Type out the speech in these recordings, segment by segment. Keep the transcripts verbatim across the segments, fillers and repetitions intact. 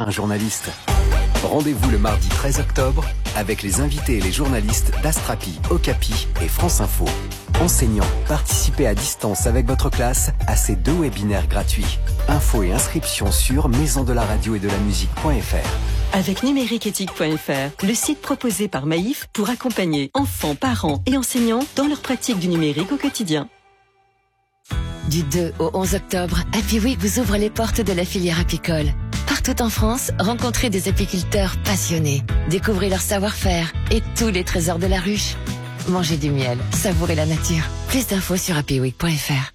un journaliste. Rendez-vous le mardi treize octobre avec les invités et les journalistes d'Astrapi, Okapi et France Info. Enseignants, participez à distance avec votre classe à ces deux webinaires gratuits. Infos et inscriptions sur maison de la radio et de la musique point f r. Avec numérique éthique point f r, le site proposé par Maïf pour accompagner enfants, parents et enseignants dans leur pratique du numérique au quotidien. Du deux au onze octobre, Happy Week vous ouvre les portes de la filière apicole. Partout en France, rencontrez des apiculteurs passionnés. Découvrez leur savoir-faire et tous les trésors de la ruche. Mangez du miel, savourez la nature. Plus d'infos sur happy week point f r.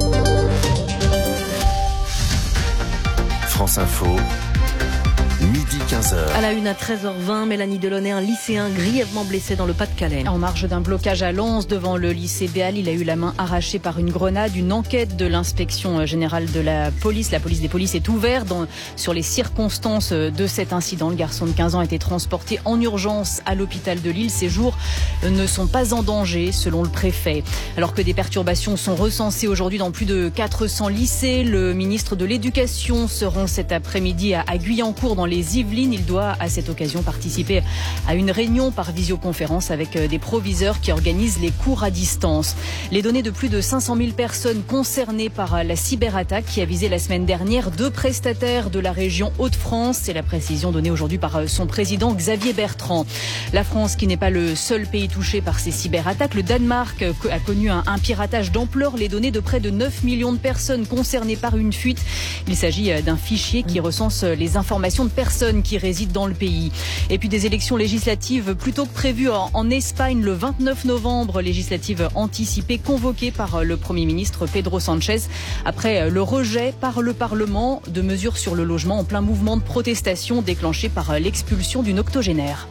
France Info, midi quinze heures. À la une à treize heures vingt, Mélanie Delaunay, un lycéen grièvement blessé dans le Pas-de-Calais. En marge d'un blocage à Lens devant le lycée Béal, il a eu la main arrachée par une grenade. Une enquête de l'inspection générale de la police, la police des polices, est ouverte dans, sur les circonstances de cet incident. Le garçon de quinze ans a été transporté en urgence à l'hôpital de Lille. Ses jours ne sont pas en danger, selon le préfet. Alors que des perturbations sont recensées aujourd'hui dans plus de quatre cents lycées, le ministre de l'Éducation se rend cet après-midi à, à Guyancourt dans les Yvelines. Il doit à cette occasion participer à une réunion par visioconférence avec des proviseurs qui organisent les cours à distance. Les données de plus de cinq cent mille personnes concernées par la cyberattaque qui a visé la semaine dernière deux prestataires de la région Hauts-de-France. C'est la précision donnée aujourd'hui par son président Xavier Bertrand. La France, qui n'est pas le seul pays touché par ces cyberattaques, le Danemark a connu un, un piratage d'ampleur. Les données de près de neuf millions de personnes concernées par une fuite. Il s'agit d'un fichier qui recense les informations de personnes qui résident dans le pays. Et puis des élections législatives plutôt que prévues en, en Espagne le vingt-neuf novembre, législatives anticipées convoquées par le Premier ministre Pedro Sánchez après le rejet par le Parlement de mesures sur le logement en plein mouvement de protestation déclenché par l'expulsion d'une octogénaire.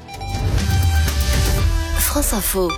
France Info.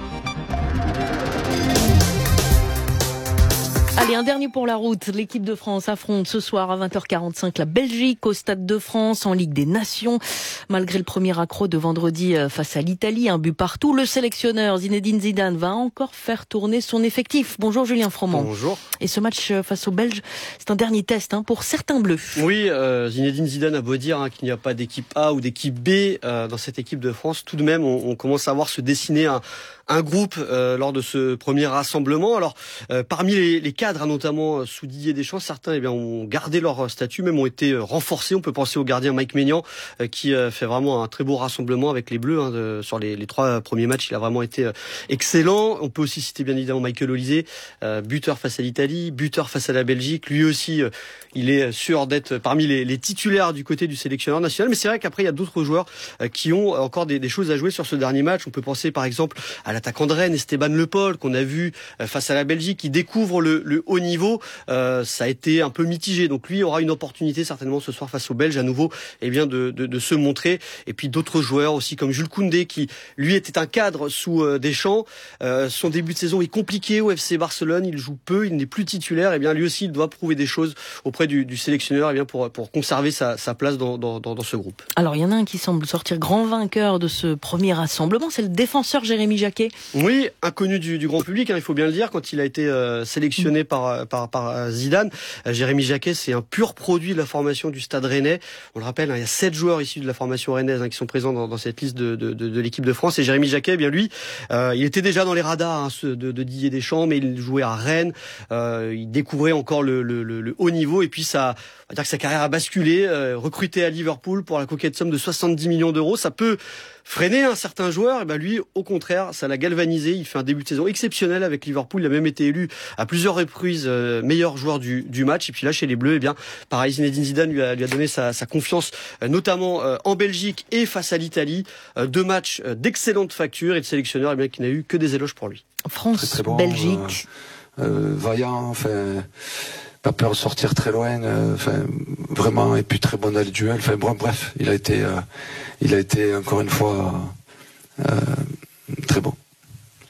Allez, un dernier pour la route. L'équipe de France affronte ce soir à vingt heures quarante-cinq la Belgique au Stade de France en Ligue des Nations. Malgré le premier accro de vendredi face à l'Italie, un but partout, le sélectionneur Zinedine Zidane va encore faire tourner son effectif. Bonjour Julien Froment. Bonjour. Et ce match face aux Belges, c'est un dernier test hein, pour certains bleus. Oui, euh, Zinedine Zidane a beau dire hein, qu'il n'y a pas d'équipe A ou d'équipe B euh, dans cette équipe de France. Tout de même, on, on commence à voir se dessiner un, un groupe euh, lors de ce premier rassemblement. Alors, euh, parmi les, les cadres, hein, notamment sous Didier Deschamps, certains eh bien, ont gardé leur statut, même ont été renforcés. On peut penser au gardien Mike Maignan, euh, qui euh, fait vraiment un très beau rassemblement avec les Bleus. Hein, de, sur les, les trois premiers matchs, il a vraiment été euh, excellent. On peut aussi citer bien évidemment Michael Olise, euh, buteur face à l'Italie, buteur face à la Belgique. Lui aussi, euh, il est sûr d'être parmi les, les titulaires du côté du sélectionneur national. Mais c'est vrai qu'après, il y a d'autres joueurs euh, qui ont encore des, des choses à jouer sur ce dernier match. On peut penser par exemple à l'attaquant de Rennes, Esteban Le Pol, qu'on a vu euh, face à la Belgique, qui découvre le, le haut niveau. Euh, ça a été un peu mitigé. Donc lui aura une opportunité certainement ce soir face aux Belges à nouveau eh bien, de, de, de se montrer. Et puis d'autres joueurs aussi comme Jules Koundé, qui lui était un cadre sous euh, Deschamps. Euh, son début de saison est compliqué au F C Barcelone. Il joue peu, il n'est plus titulaire. Et bien lui aussi, il doit prouver des choses auprès du, du sélectionneur eh bien, pour, pour conserver sa, sa place dans, dans, dans, dans ce groupe. Alors il y en a un qui semble sortir grand vainqueur de ce premier rassemblement, c'est le défenseur Jérémy Jacquet. Oui, inconnu du, du grand public, hein, il faut bien le dire, quand il a été euh, sélectionné par, par, par Zidane. Euh, Jérémy Jacquet, c'est un pur produit de la formation du Stade Rennais. On le rappelle, hein, il y a sept joueurs issus de la formation rennaise hein, qui sont présents dans, dans cette liste de, de, de, de l'équipe de France. Et Jérémy Jacquet, eh bien lui, euh, il était déjà dans les radars hein, de, de Didier Deschamps, mais il jouait à Rennes. Euh, il découvrait encore le, le, le, le haut niveau. Et puis ça, on va dire que sa carrière a basculé. Euh, recruté à Liverpool pour la coquette somme de soixante-dix millions d'euros, ça peut freiner un certain joueur. Et ben lui, au contraire, ça l'a galvanisé. Il fait un début de saison exceptionnel avec Liverpool. Il a même été élu à plusieurs reprises euh, meilleur joueur du, du match. Et puis là, chez les Bleus, eh bien, pareil, Zinedine Zidane lui a, lui a donné sa, sa confiance, euh, notamment euh, en Belgique et face à l'Italie. Euh, deux matchs euh, d'excellente facture et le sélectionneur, eh bien, qui n'a eu que des éloges pour lui. France, très, très bon, Belgique, euh, euh, vaillant, enfin. Pas peur de sortir très loin, euh, enfin vraiment, et puis très bon dans les duels. Enfin bon, bref, il a été, euh, il a été encore une fois euh, très bon.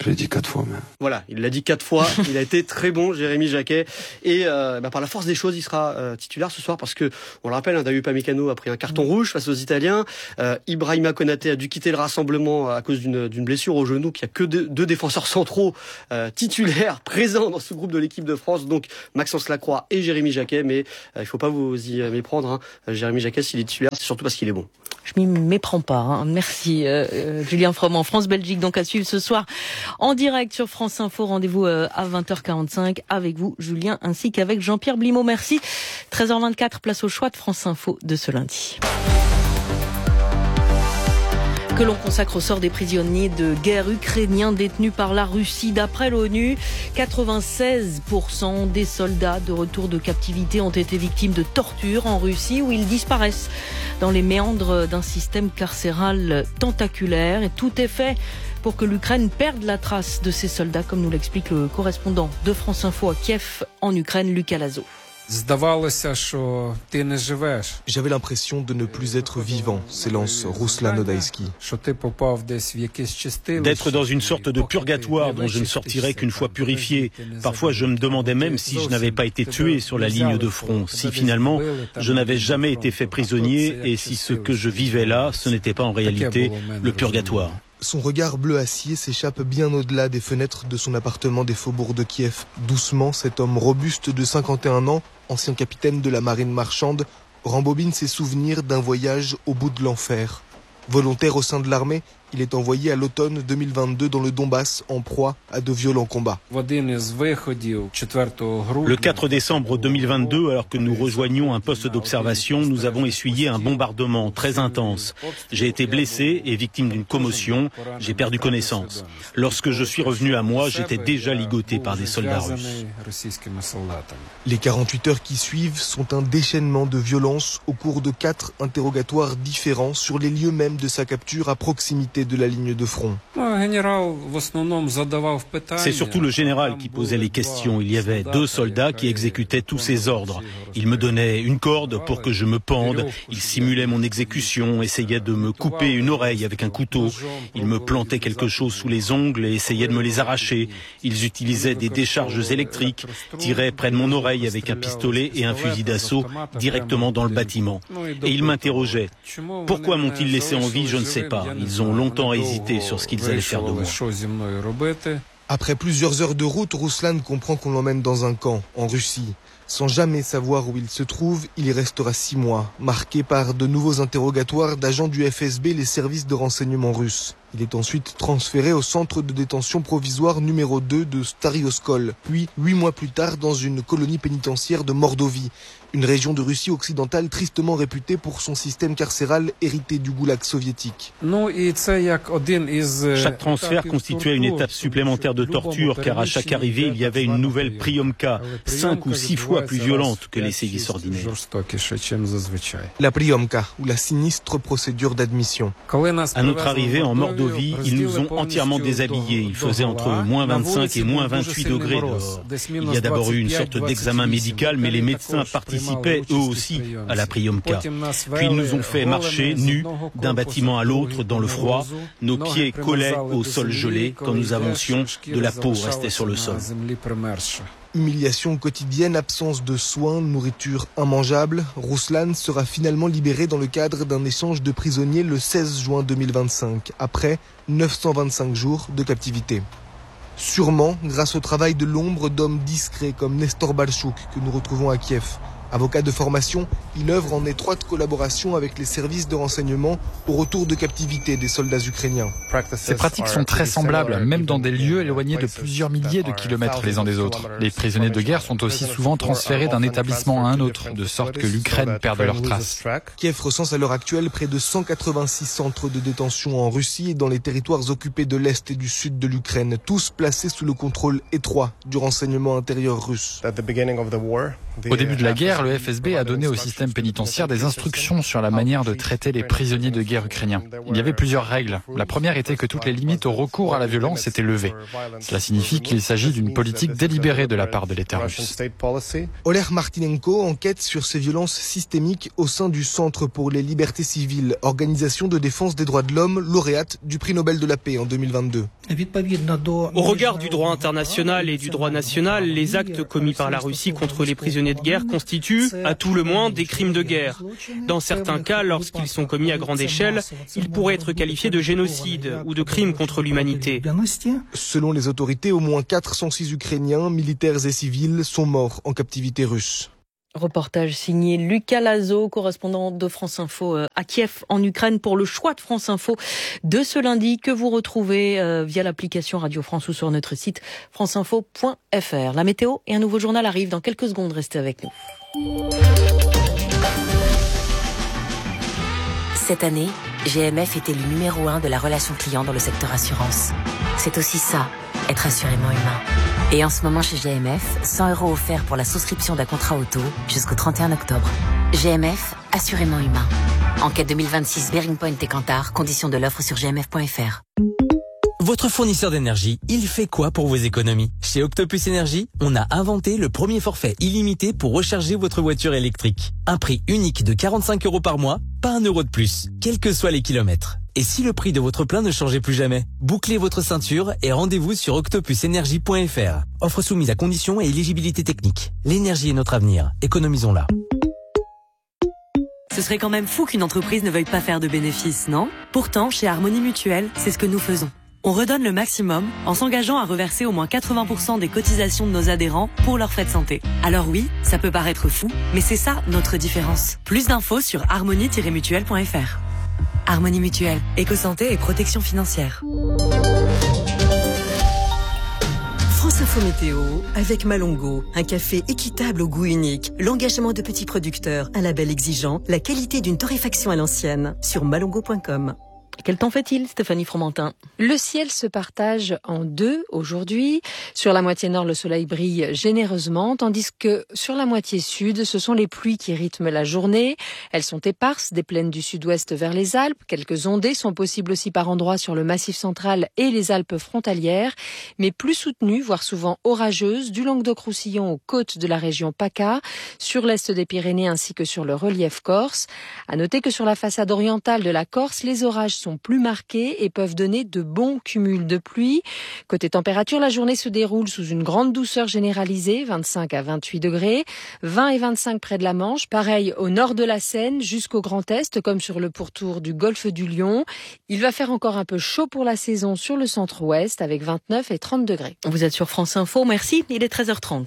Je l'ai dit quatre fois. Mais... Voilà, il l'a dit quatre fois. Il a été très bon, Jérémy Jacquet. Et euh, bah, par la force des choses, il sera euh, titulaire ce soir parce que, on le rappelle, hein, David Upamecano a pris un carton rouge face aux Italiens. Euh, Ibrahima Konaté a dû quitter le rassemblement à cause d'une, d'une blessure au genou. Il n'y a que deux, deux défenseurs centraux euh, titulaires présents dans ce groupe de l'équipe de France. Donc Maxence Lacroix et Jérémy Jacquet. Mais euh, il ne faut pas vous y méprendre. Hein. Jérémy Jacquet, s'il est titulaire, c'est surtout parce qu'il est bon. Je m'y méprends pas. Hein. Merci euh, Julien Froment. France-Belgique donc à suivre ce soir en direct sur France Info. Rendez-vous euh, à vingt heures quarante-cinq avec vous Julien ainsi qu'avec Jean-Pierre Blimaud. Merci. treize heures vingt-quatre, place au choix de France Info de ce lundi. Que l'on consacre au sort des prisonniers de guerre ukrainiens détenus par la Russie. D'après l'ONU, quatre-vingt-seize pour cent des soldats de retour de captivité ont été victimes de torture en Russie où ils disparaissent dans les méandres d'un système carcéral tentaculaire. Et tout est fait pour que l'Ukraine perde la trace de ces soldats, comme nous l'explique le correspondant de France Info à Kiev en Ukraine, Lucas Lazo. J'avais l'impression de ne plus être vivant, s'élance Ruslan Odaïski. D'être dans une sorte de purgatoire dont je ne sortirais qu'une fois purifié. Parfois, je me demandais même si je n'avais pas été tué sur la ligne de front, si finalement je n'avais jamais été fait prisonnier et si ce que je vivais là, ce n'était pas en réalité le purgatoire. Son regard bleu acier s'échappe bien au-delà des fenêtres de son appartement des faubourgs de Kiev. Doucement, cet homme robuste de cinquante et un ans, ancien capitaine de la marine marchande, rembobine ses souvenirs d'un voyage au bout de l'enfer. Volontaire au sein de l'armée, il est envoyé à l'automne deux mille vingt-deux dans le Donbass en proie à de violents combats. Le quatre décembre deux mille vingt-deux, alors que nous rejoignions un poste d'observation, nous avons essuyé un bombardement très intense. J'ai été blessé et victime d'une commotion. J'ai perdu connaissance. Lorsque je suis revenu à moi, j'étais déjà ligoté par des soldats russes. Les quarante-huit heures qui suivent sont un déchaînement de violence au cours de quatre interrogatoires différents sur les lieux mêmes de sa capture à proximité de la ligne de front. C'est surtout le général qui posait les questions. Il y avait deux soldats qui exécutaient tous ses ordres. Il me donnait une corde pour que je me pende. Il simulait mon exécution, essayait de me couper une oreille avec un couteau. Il me plantait quelque chose sous les ongles et essayait de me les arracher. Ils utilisaient des décharges électriques, tiraient près de mon oreille avec un pistolet et un fusil d'assaut directement dans le bâtiment. Et ils m'interrogeaient. Pourquoi m'ont-ils laissé en vie, je ne sais pas. Ils ont longtemps hésité sur ce qu'ils allaient faire de moi. Après plusieurs heures de route, Ruslan comprend qu'on l'emmène dans un camp, en Russie. Sans jamais savoir où il se trouve, il y restera six mois, marqué par de nouveaux interrogatoires d'agents du F S B, les services de renseignement russes. Il est ensuite transféré au centre de détention provisoire numéro deux de Stary Oskol, puis huit mois plus tard dans une colonie pénitentiaire de Mordovie, une région de Russie occidentale tristement réputée pour son système carcéral hérité du goulag soviétique. Chaque transfert constituait une étape supplémentaire de torture, car à chaque arrivée, il y avait une nouvelle priomka, cinq ou six fois plus violente que les sévices ordinaires. La priomka, ou la sinistre procédure d'admission. À notre arrivée en Mordovie, ils nous ont entièrement déshabillés. Il faisait entre moins vingt-cinq et moins vingt-huit degrés dehors. Il y a d'abord eu une sorte d'examen médical, mais les médecins participaient eux aussi à la priomka. Puis ils nous ont fait marcher nus d'un bâtiment à l'autre dans le froid. Nos pieds collaient au sol gelé. Quand nous avancions, de la peau restait sur le sol. Humiliation quotidienne, absence de soins, nourriture immangeable. Ruslan sera finalement libéré dans le cadre d'un échange de prisonniers le seize juin deux mille vingt-cinq, après neuf cent vingt-cinq jours de captivité. Sûrement grâce au travail de l'ombre d'hommes discrets comme Nestor Balchouk que nous retrouvons à Kiev. Avocat de formation, il œuvre en étroite collaboration avec les services de renseignement au retour de captivité des soldats ukrainiens. Ces pratiques sont très semblables, même dans des lieux éloignés de plusieurs milliers de kilomètres les uns des autres. Les prisonniers de guerre sont aussi souvent transférés d'un établissement à un autre, de sorte que l'Ukraine perde leurs traces. Kiev recense à l'heure actuelle près de cent quatre-vingt-six centres de détention en Russie et dans les territoires occupés de l'Est et du Sud de l'Ukraine, tous placés sous le contrôle étroit du renseignement intérieur russe. Au début de la guerre, le F S B a donné au système pénitentiaire des instructions sur la manière de traiter les prisonniers de guerre ukrainiens. Il y avait plusieurs règles. La première était que toutes les limites au recours à la violence étaient levées. Cela signifie qu'il s'agit d'une politique délibérée de la part de l'État russe. Oleg Martynenko enquête sur ces violences systémiques au sein du Centre pour les libertés civiles, organisation de défense des droits de l'homme, lauréate du prix Nobel de la paix en deux mille vingt-deux. Au regard du droit international et du droit national, les actes commis par la Russie contre les prisonniers de guerre constituent, à tout le moins, des crimes de guerre. Dans certains cas, lorsqu'ils sont commis à grande échelle, ils pourraient être qualifiés de génocide ou de crimes contre l'humanité. Selon les autorités, au moins quatre cent six Ukrainiens, militaires et civils, sont morts en captivité russe. Reportage signé Lucas Lazo, correspondant de France Info à Kiev en Ukraine, pour le choix de France Info de ce lundi que vous retrouvez via l'application Radio France ou sur notre site franceinfo point f r. La météo et un nouveau journal arrivent dans quelques secondes. Restez avec nous. Cette année, G M F était le numéro un de la relation client dans le secteur assurance. C'est aussi ça, être assurément humain. Et en ce moment chez G M F, cent euros offerts pour la souscription d'un contrat auto jusqu'au trente et un octobre. G M F, assurément humain. Enquête deux mille vingt-six, Bearing Point et Kantar, conditions de l'offre sur g m f point f r. Votre fournisseur d'énergie, il fait quoi pour vos économies? Chez Octopus Énergie, on a inventé le premier forfait illimité pour recharger votre voiture électrique. Un prix unique de quarante-cinq euros par mois, pas un euro de plus, quels que soient les kilomètres. Et si le prix de votre plein ne changeait plus jamais? Bouclez votre ceinture et rendez-vous sur octopus énergie point f r. Offre soumise à conditions et éligibilité technique. L'énergie est notre avenir, économisons-la. Ce serait quand même fou qu'une entreprise ne veuille pas faire de bénéfices, non? Pourtant, chez Harmonie Mutuelle, c'est ce que nous faisons. On redonne le maximum en s'engageant à reverser au moins quatre-vingts pour cent des cotisations de nos adhérents pour leurs frais de santé. Alors oui, ça peut paraître fou, mais c'est ça notre différence. Plus d'infos sur harmonie tiret mutuelle point f r. Harmonie Mutuelle, éco-santé et protection financière. France Info Météo avec Malongo, un café équitable au goût unique, l'engagement de petits producteurs, un label exigeant, la qualité d'une torréfaction à l'ancienne, sur malongo point com. Quel temps fait-il, Stéphanie Fromentin? Le ciel se partage en deux aujourd'hui. Sur la moitié nord, le soleil brille généreusement, tandis que sur la moitié sud, ce sont les pluies qui rythment la journée. Elles sont éparses des plaines du sud-ouest vers les Alpes. Quelques ondées sont possibles aussi par endroits sur le Massif central et les Alpes frontalières, mais plus soutenues, voire souvent orageuses, du Languedoc-Roussillon aux côtes de la région PACA, sur l'est des Pyrénées ainsi que sur le relief corse. À noter que sur la façade orientale de la Corse, les orages sont plus marqués et peuvent donner de bons cumuls de pluie. Côté température, la journée se déroule sous une grande douceur généralisée, vingt-cinq à vingt-huit degrés, vingt et vingt-cinq près de la Manche, pareil au nord de la Seine jusqu'au Grand Est, comme sur le pourtour du golfe du Lion. Il va faire encore un peu chaud pour la saison sur le centre-ouest avec vingt-neuf et trente degrés. Vous êtes sur France Info, merci, il est treize heures trente.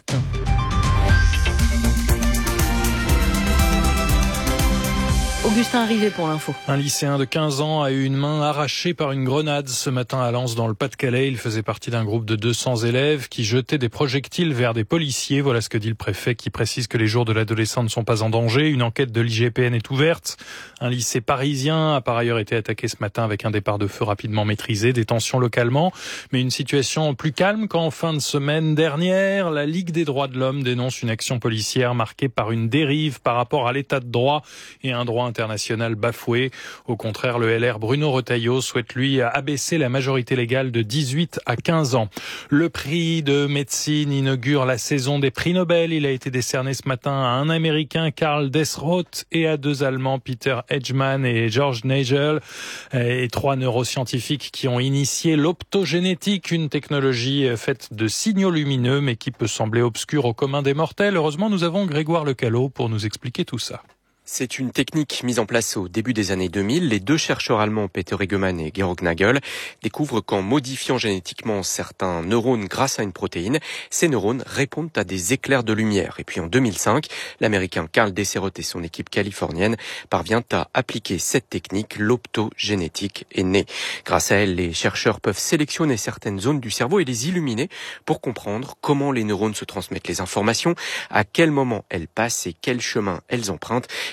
Augustin arrivé pour l'info. Un lycéen de quinze ans a eu une main arrachée par une grenade ce matin à Lens dans le Pas-de-Calais. Il faisait partie d'un groupe de deux cents élèves qui jetaient des projectiles vers des policiers. Voilà ce que dit le préfet qui précise que les jours de l'adolescent ne sont pas en danger. Une enquête de l'I G P N est ouverte. Un lycée parisien a par ailleurs été attaqué ce matin avec un départ de feu rapidement maîtrisé, des tensions localement, mais une situation plus calme qu'en fin de semaine dernière. La Ligue des droits de l'homme dénonce une action policière marquée par une dérive par rapport à l'état de droit et un droit international bafoué. Au contraire, le L R Bruno Retailleau souhaite lui abaisser la majorité légale de dix-huit à quinze ans. Le prix de médecine inaugure la saison des prix Nobel. Il a été décerné ce matin à un Américain, Karl Desroth, et à deux Allemands, Peter Hedgemann et George Nagel, et trois neuroscientifiques qui ont initié l'optogénétique, une technologie faite de signaux lumineux mais qui peut sembler obscure au commun des mortels. Heureusement, nous avons Grégoire Lecalot pour nous expliquer tout ça. C'est une technique mise en place au début des années deux mille. Les deux chercheurs allemands, Peter Hedgemann et Georg Nagel, découvrent qu'en modifiant génétiquement certains neurones grâce à une protéine, ces neurones répondent à des éclairs de lumière. Et puis en deux mille cinq, l'américain Karl Desroth et son équipe californienne parviennent à appliquer cette technique. L'optogénétique est née. Grâce à elle, les chercheurs peuvent sélectionner certaines zones du cerveau et les illuminer pour comprendre comment les neurones se transmettent les informations, à quel moment elles passent et quel chemin elles empruntent.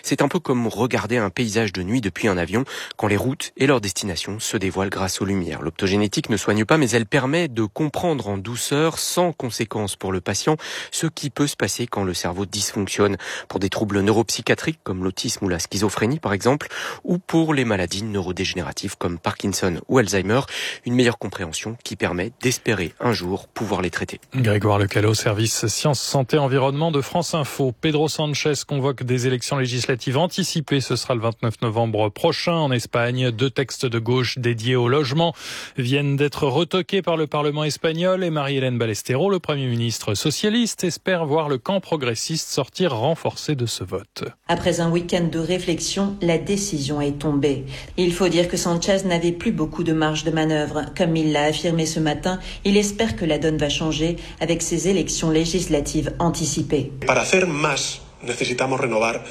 C'est un peu comme regarder un paysage de nuit depuis un avion, quand les routes et leurs destinations se dévoilent grâce aux lumières. L'optogénétique ne soigne pas, mais elle permet de comprendre en douceur, sans conséquences pour le patient, ce qui peut se passer quand le cerveau dysfonctionne, pour des troubles neuropsychiatriques comme l'autisme ou la schizophrénie par exemple, ou pour les maladies neurodégénératives comme Parkinson ou Alzheimer, une meilleure compréhension qui permet d'espérer un jour pouvoir les traiter. Grégoire Lecalot, service Sciences, Santé, Environnement de France Info. Pedro Sanchez convoque des élections législatives anticipées. Ce sera le vingt-neuf novembre prochain en Espagne. Deux textes de gauche dédiés au logement viennent d'être retoqués par le Parlement espagnol et Marie-Hélène Ballesteros, le Premier ministre socialiste, espère voir le camp progressiste sortir renforcé de ce vote. Après un week-end de réflexion, la décision est tombée. Il faut dire que Sanchez n'avait plus beaucoup de marge de manœuvre. Comme il l'a affirmé ce matin, il espère que la donne va changer avec ces élections législatives anticipées. Para hacer más, necesitamos renovar.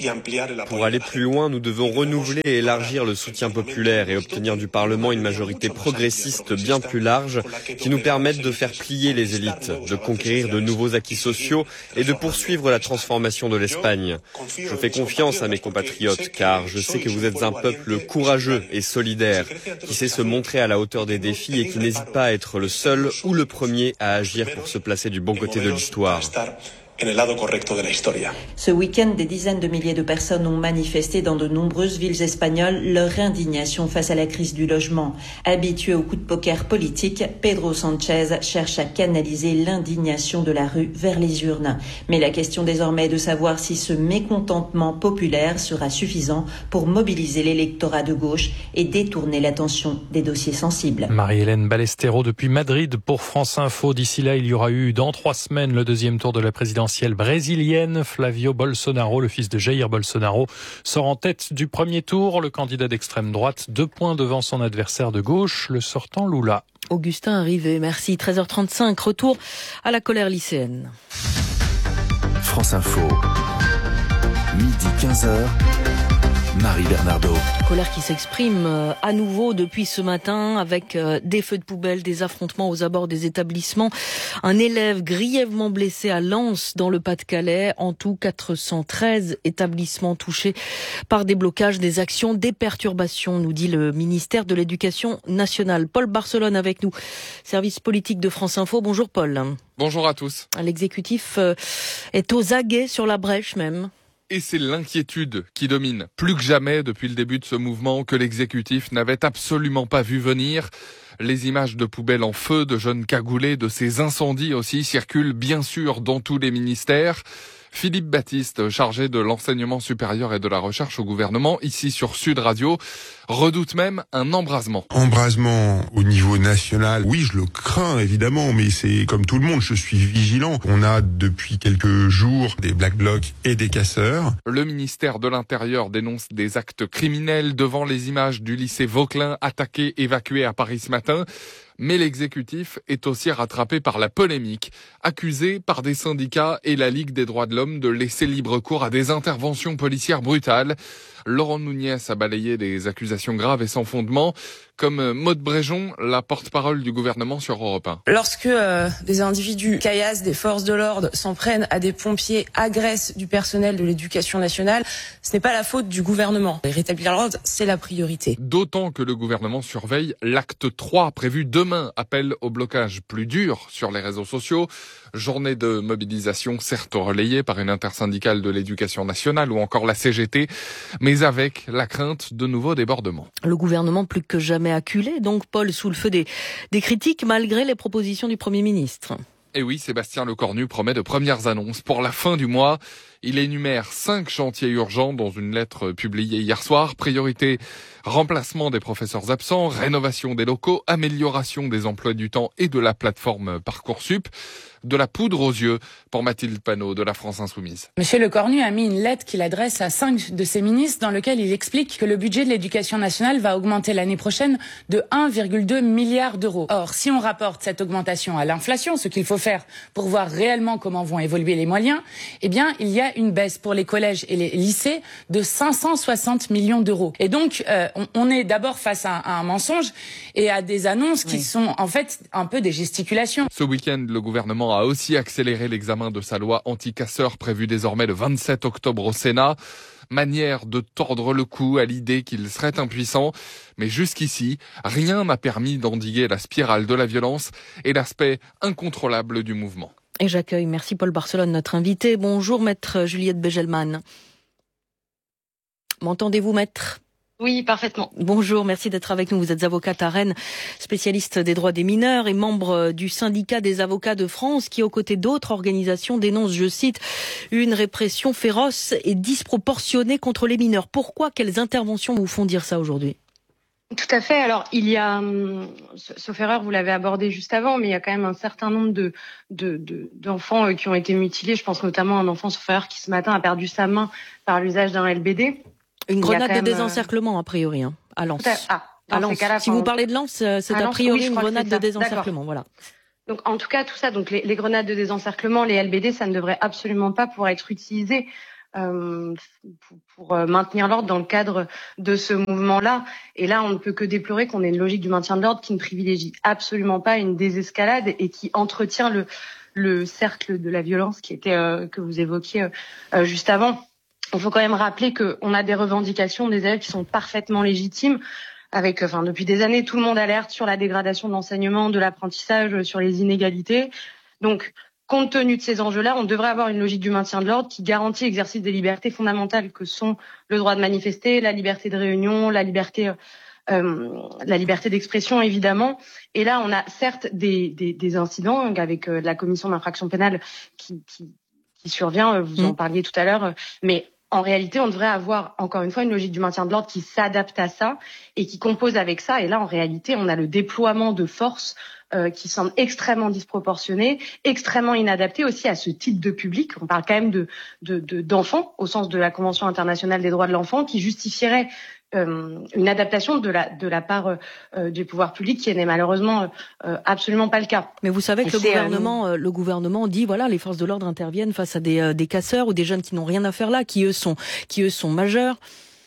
Pour aller plus loin, nous devons renouveler et élargir le soutien populaire et obtenir du Parlement une majorité progressiste bien plus large qui nous permette de faire plier les élites, de conquérir de nouveaux acquis sociaux et de poursuivre la transformation de l'Espagne. Je fais confiance à mes compatriotes car je sais que vous êtes un peuple courageux et solidaire qui sait se montrer à la hauteur des défis et qui n'hésite pas à être le seul ou le premier à agir pour se placer du bon côté de l'histoire. En el lado correcto de la historia. Ce week-end, des dizaines de milliers de personnes ont manifesté dans de nombreuses villes espagnoles leur indignation face à la crise du logement. Habitué au coup de poker politique, Pedro Sanchez cherche à canaliser l'indignation de la rue vers les urnes. Mais la question désormais est de savoir si ce mécontentement populaire sera suffisant pour mobiliser l'électorat de gauche et détourner l'attention des dossiers sensibles. Marie-Hélène Ballesteros depuis Madrid pour France Info. D'ici là, il y aura eu dans trois semaines le deuxième tour de la présidentielle brésilienne. Flavio Bolsonaro, le fils de Jair Bolsonaro, sort en tête du premier tour. Le candidat d'extrême droite, deux points devant son adversaire de gauche, le sortant Lula. Augustin arrivé, merci. treize heures trente-cinq, retour à la colère lycéenne. France Info, midi quinze heures. Marie Bernardo. Colère qui s'exprime à nouveau depuis ce matin avec des feux de poubelle, des affrontements aux abords des établissements. Un élève grièvement blessé à Lens dans le Pas-de-Calais. En tout, quatre cent treize établissements touchés par des blocages, des actions, des perturbations, nous dit le ministère de l'Éducation nationale. Paul Barcelone avec nous, service politique de France Info. Bonjour Paul. Bonjour à tous. L'exécutif est aux aguets sur la brèche même. Et c'est l'inquiétude qui domine plus que jamais depuis le début de ce mouvement que l'exécutif n'avait absolument pas vu venir. Les images de poubelles en feu, de jeunes cagoulés, de ces incendies aussi circulent bien sûr dans tous les ministères. Philippe Baptiste, chargé de l'enseignement supérieur et de la recherche au gouvernement, ici sur Sud Radio, redoute même un embrasement. Embrasement au niveau national, oui, je le crains évidemment, mais c'est comme tout le monde, je suis vigilant. On a depuis quelques jours des Black Blocs et des casseurs. Le ministère de l'Intérieur dénonce des actes criminels devant les images du lycée Vauquelin attaqué, évacué à Paris ce matin. Mais l'exécutif est aussi rattrapé par la polémique, accusé par des syndicats et la Ligue des droits de l'homme de laisser libre cours à des interventions policières brutales. Laurent Nunez a balayé des accusations graves et sans fondement, comme Maude Bréjon, la porte-parole du gouvernement sur Europe un. Lorsque euh, des individus caillassent des forces de l'ordre, s'en prennent à des pompiers, agressent du personnel de l'éducation nationale, ce n'est pas la faute du gouvernement. Rétablir l'ordre, c'est la priorité. D'autant que le gouvernement surveille l'acte trois prévu demain, appel au blocage plus dur sur les réseaux sociaux. Journée de mobilisation certes relayée par une intersyndicale de l'éducation nationale ou encore la C G T, mais avec la crainte de nouveaux débordements. Le gouvernement plus que jamais acculé, donc Paul, sous le feu des, des critiques malgré les propositions du Premier ministre. Et oui, Sébastien Lecornu promet de premières annonces pour la fin du mois. Il énumère cinq chantiers urgents dans une lettre publiée hier soir. Priorité, remplacement des professeurs absents, rénovation des locaux, amélioration des emplois du temps et de la plateforme Parcoursup. De la poudre aux yeux pour Mathilde Panot de la France Insoumise. Monsieur Lecornu a mis une lettre qu'il adresse à cinq de ses ministres dans lequel il explique que le budget de l'éducation nationale va augmenter l'année prochaine de un virgule deux milliard d'euros. Or, si on rapporte cette augmentation à l'inflation, ce qu'il faut faire pour voir réellement comment vont évoluer les moyens, eh bien, il y a une baisse pour les collèges et les lycées de cinq cent soixante millions d'euros. Et donc, euh, on, on est d'abord face à, à un mensonge et à des annonces qui oui. sont en fait un peu des gesticulations. Ce week-end, le gouvernement a aussi accéléré l'examen de sa loi anti-casseurs prévue désormais le vingt-sept octobre au Sénat. manière de tordre le cou à l'idée qu'ils seraient impuissants. Mais jusqu'ici, rien n'a permis d'endiguer la spirale de la violence et l'aspect incontrôlable du mouvement. Et j'accueille, merci Paul Barcelone, notre invité. Bonjour maître Juliette Begelman. M'entendez-vous maître ? Oui, parfaitement. Bonjour, merci d'être avec nous. Vous êtes avocate à Rennes, spécialiste des droits des mineurs et membre du syndicat des avocats de France qui, aux côtés d'autres organisations, dénonce, je cite, une répression féroce et disproportionnée contre les mineurs. Pourquoi, quelles interventions vous font dire ça aujourd'hui ? Tout à fait. Alors, il y a, sauf erreur, vous l'avez abordé juste avant, mais il y a quand même un certain nombre de, de, de d'enfants qui ont été mutilés. Je pense notamment à un enfant, sauf erreur, qui ce matin a perdu sa main par l'usage d'un L B D. Une grenade de désencerclement, a priori, hein, à Lens. Ah, à Lens. Si vous parlez de Lens, c'est a priori oui, une grenade de désencerclement, voilà. Donc, en tout cas, tout ça, donc les, les grenades de désencerclement, les L B D, ça ne devrait absolument pas pouvoir être utilisé euh, pour, pour maintenir l'ordre dans le cadre de ce mouvement-là. Et là, on ne peut que déplorer qu'on ait une logique du maintien de l'ordre qui ne privilégie absolument pas une désescalade et qui entretient le, le cercle de la violence qui était euh, que vous évoquiez euh, juste avant. Il faut quand même rappeler qu'on a des revendications des élèves qui sont parfaitement légitimes. Avec, enfin, depuis des années, tout le monde alerte sur la dégradation de l'enseignement, de l'apprentissage, sur les inégalités. Donc, compte tenu de ces enjeux-là, on devrait avoir une logique du maintien de l'ordre qui garantit l'exercice des libertés fondamentales que sont le droit de manifester, la liberté de réunion, la liberté, euh, la liberté d'expression, évidemment. Et là, on a certes des, des, des incidents avec euh, la commission d'infraction pénale qui, qui, qui survient. Vous en parliez tout à l'heure, mais en réalité, on devrait avoir, encore une fois, une logique du maintien de l'ordre qui s'adapte à ça et qui compose avec ça. Et là, en réalité, on a le déploiement de forces euh, qui semble extrêmement disproportionné, extrêmement inadapté aussi à ce type de public. On parle quand même de, de, de, d'enfants, au sens de la Convention internationale des droits de l'enfant, qui justifierait euh, une adaptation de la, de la part euh, du pouvoir public, qui n'est malheureusement euh, absolument pas le cas. Mais vous savez que le gouvernement, euh, le gouvernement dit voilà, les forces de l'ordre interviennent face à des, euh, des casseurs ou des jeunes qui n'ont rien à faire là, qui eux sont, qui eux sont majeurs.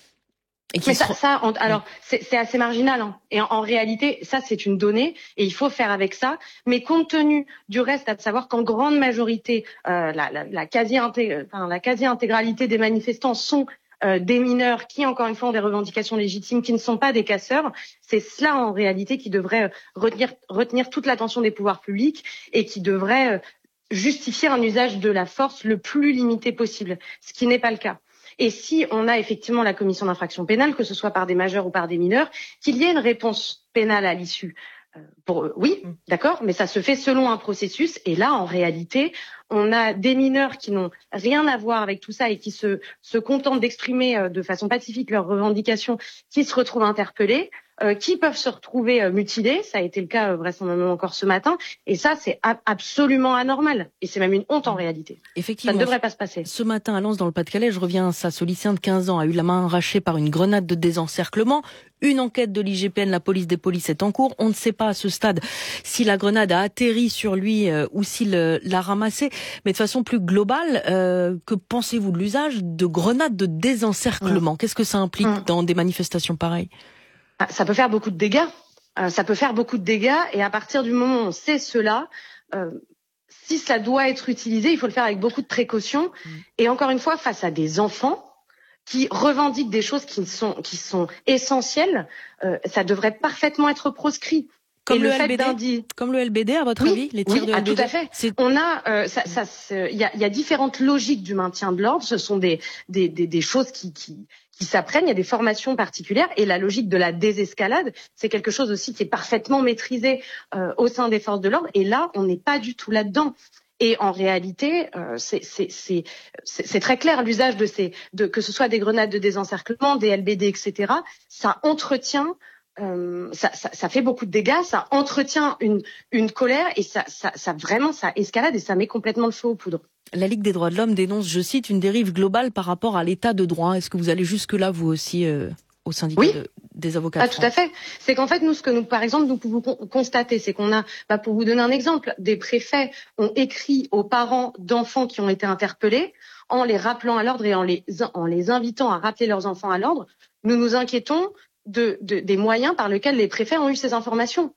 Et qui Mais ça, se... ça on, alors c'est, c'est assez marginal. Hein. Et en, en réalité, ça c'est une donnée et il faut faire avec ça. Mais compte tenu du reste, à savoir qu'en grande majorité, euh, la, la, la quasi enfin, la quasi intégralité des manifestants sont Euh, des mineurs qui, encore une fois, ont des revendications légitimes, qui ne sont pas des casseurs. C'est cela, en réalité, qui devrait retenir, retenir toute l'attention des pouvoirs publics et qui devrait justifier un usage de la force le plus limité possible, ce qui n'est pas le cas. Et si on a effectivement la commission d'infraction pénale, que ce soit par des majeurs ou par des mineurs, qu'il y ait une réponse pénale à l'issue. Euh, pour, euh, oui, d'accord, mais ça se fait selon un processus. Et là, en réalité, on a des mineurs qui n'ont rien à voir avec tout ça et qui se, se contentent d'exprimer euh, de façon pacifique leurs revendications, qui se retrouvent interpellés, euh, qui peuvent se retrouver euh, mutilés. Ça a été le cas euh, vraisemblablement encore ce matin. Et ça, c'est a- absolument anormal. Et c'est même une honte en réalité. Effectivement. Ça ne devrait pas se passer. Ce matin à Lens, dans le Pas-de-Calais, je reviens à ça. Ce lycéen de quinze ans a eu la main arrachée par une grenade de désencerclement. Une enquête de l'I G P N, la police des polices, est en cours. On ne sait pas à ce stade si la grenade a atterri sur lui euh, ou s'il euh, l'a ramassée. Mais de façon plus globale, euh, que pensez-vous de l'usage de grenades de désencerclement ? mmh. Qu'est-ce que ça implique mmh. dans des manifestations pareilles ? ah, Ça peut faire beaucoup de dégâts. Euh, ça peut faire beaucoup de dégâts. Et à partir du moment où on sait cela, euh, si cela doit être utilisé, il faut le faire avec beaucoup de précautions. mmh. Et encore une fois, face à des enfants qui revendiquent des choses qui sont qui sont essentielles, euh, ça devrait parfaitement être proscrit. Comme et le, le L B D, fait comme le L B D, à votre oui, avis, les tirs oui, de ah, L B D. Tout à fait. C'est... On a, euh, ça, ça, il y a, y a différentes logiques du maintien de l'ordre. Ce sont des des des, des choses qui qui qui s'apprennent. Il y a des formations particulières et la logique de la désescalade, c'est quelque chose aussi qui est parfaitement maîtrisé euh, au sein des forces de l'ordre. Et là, on n'est pas du tout là-dedans. Et en réalité, euh, c'est, c'est, c'est, c'est, c'est très clair, l'usage de ces, de, que ce soit des grenades de désencerclement, des L B D, et cetera, ça entretient, euh, ça, ça, ça fait beaucoup de dégâts, ça entretient une, une colère et ça, ça, ça vraiment, ça escalade et ça met complètement le feu aux poudres. La Ligue des droits de l'homme dénonce, je cite, une dérive globale par rapport à l'état de droit. Est-ce que vous allez jusque-là, vous aussi, euh, au syndicat oui. de, des avocats ah, de tout à fait. C'est qu'en fait, nous, ce que nous, par exemple, nous pouvons constater, c'est qu'on a, bah, pour vous donner un exemple, des préfets ont écrit aux parents d'enfants qui ont été interpellés en les rappelant à l'ordre et en les, en les invitant à rappeler leurs enfants à l'ordre. Nous nous inquiétons de, de, des moyens par lesquels les préfets ont eu ces informations.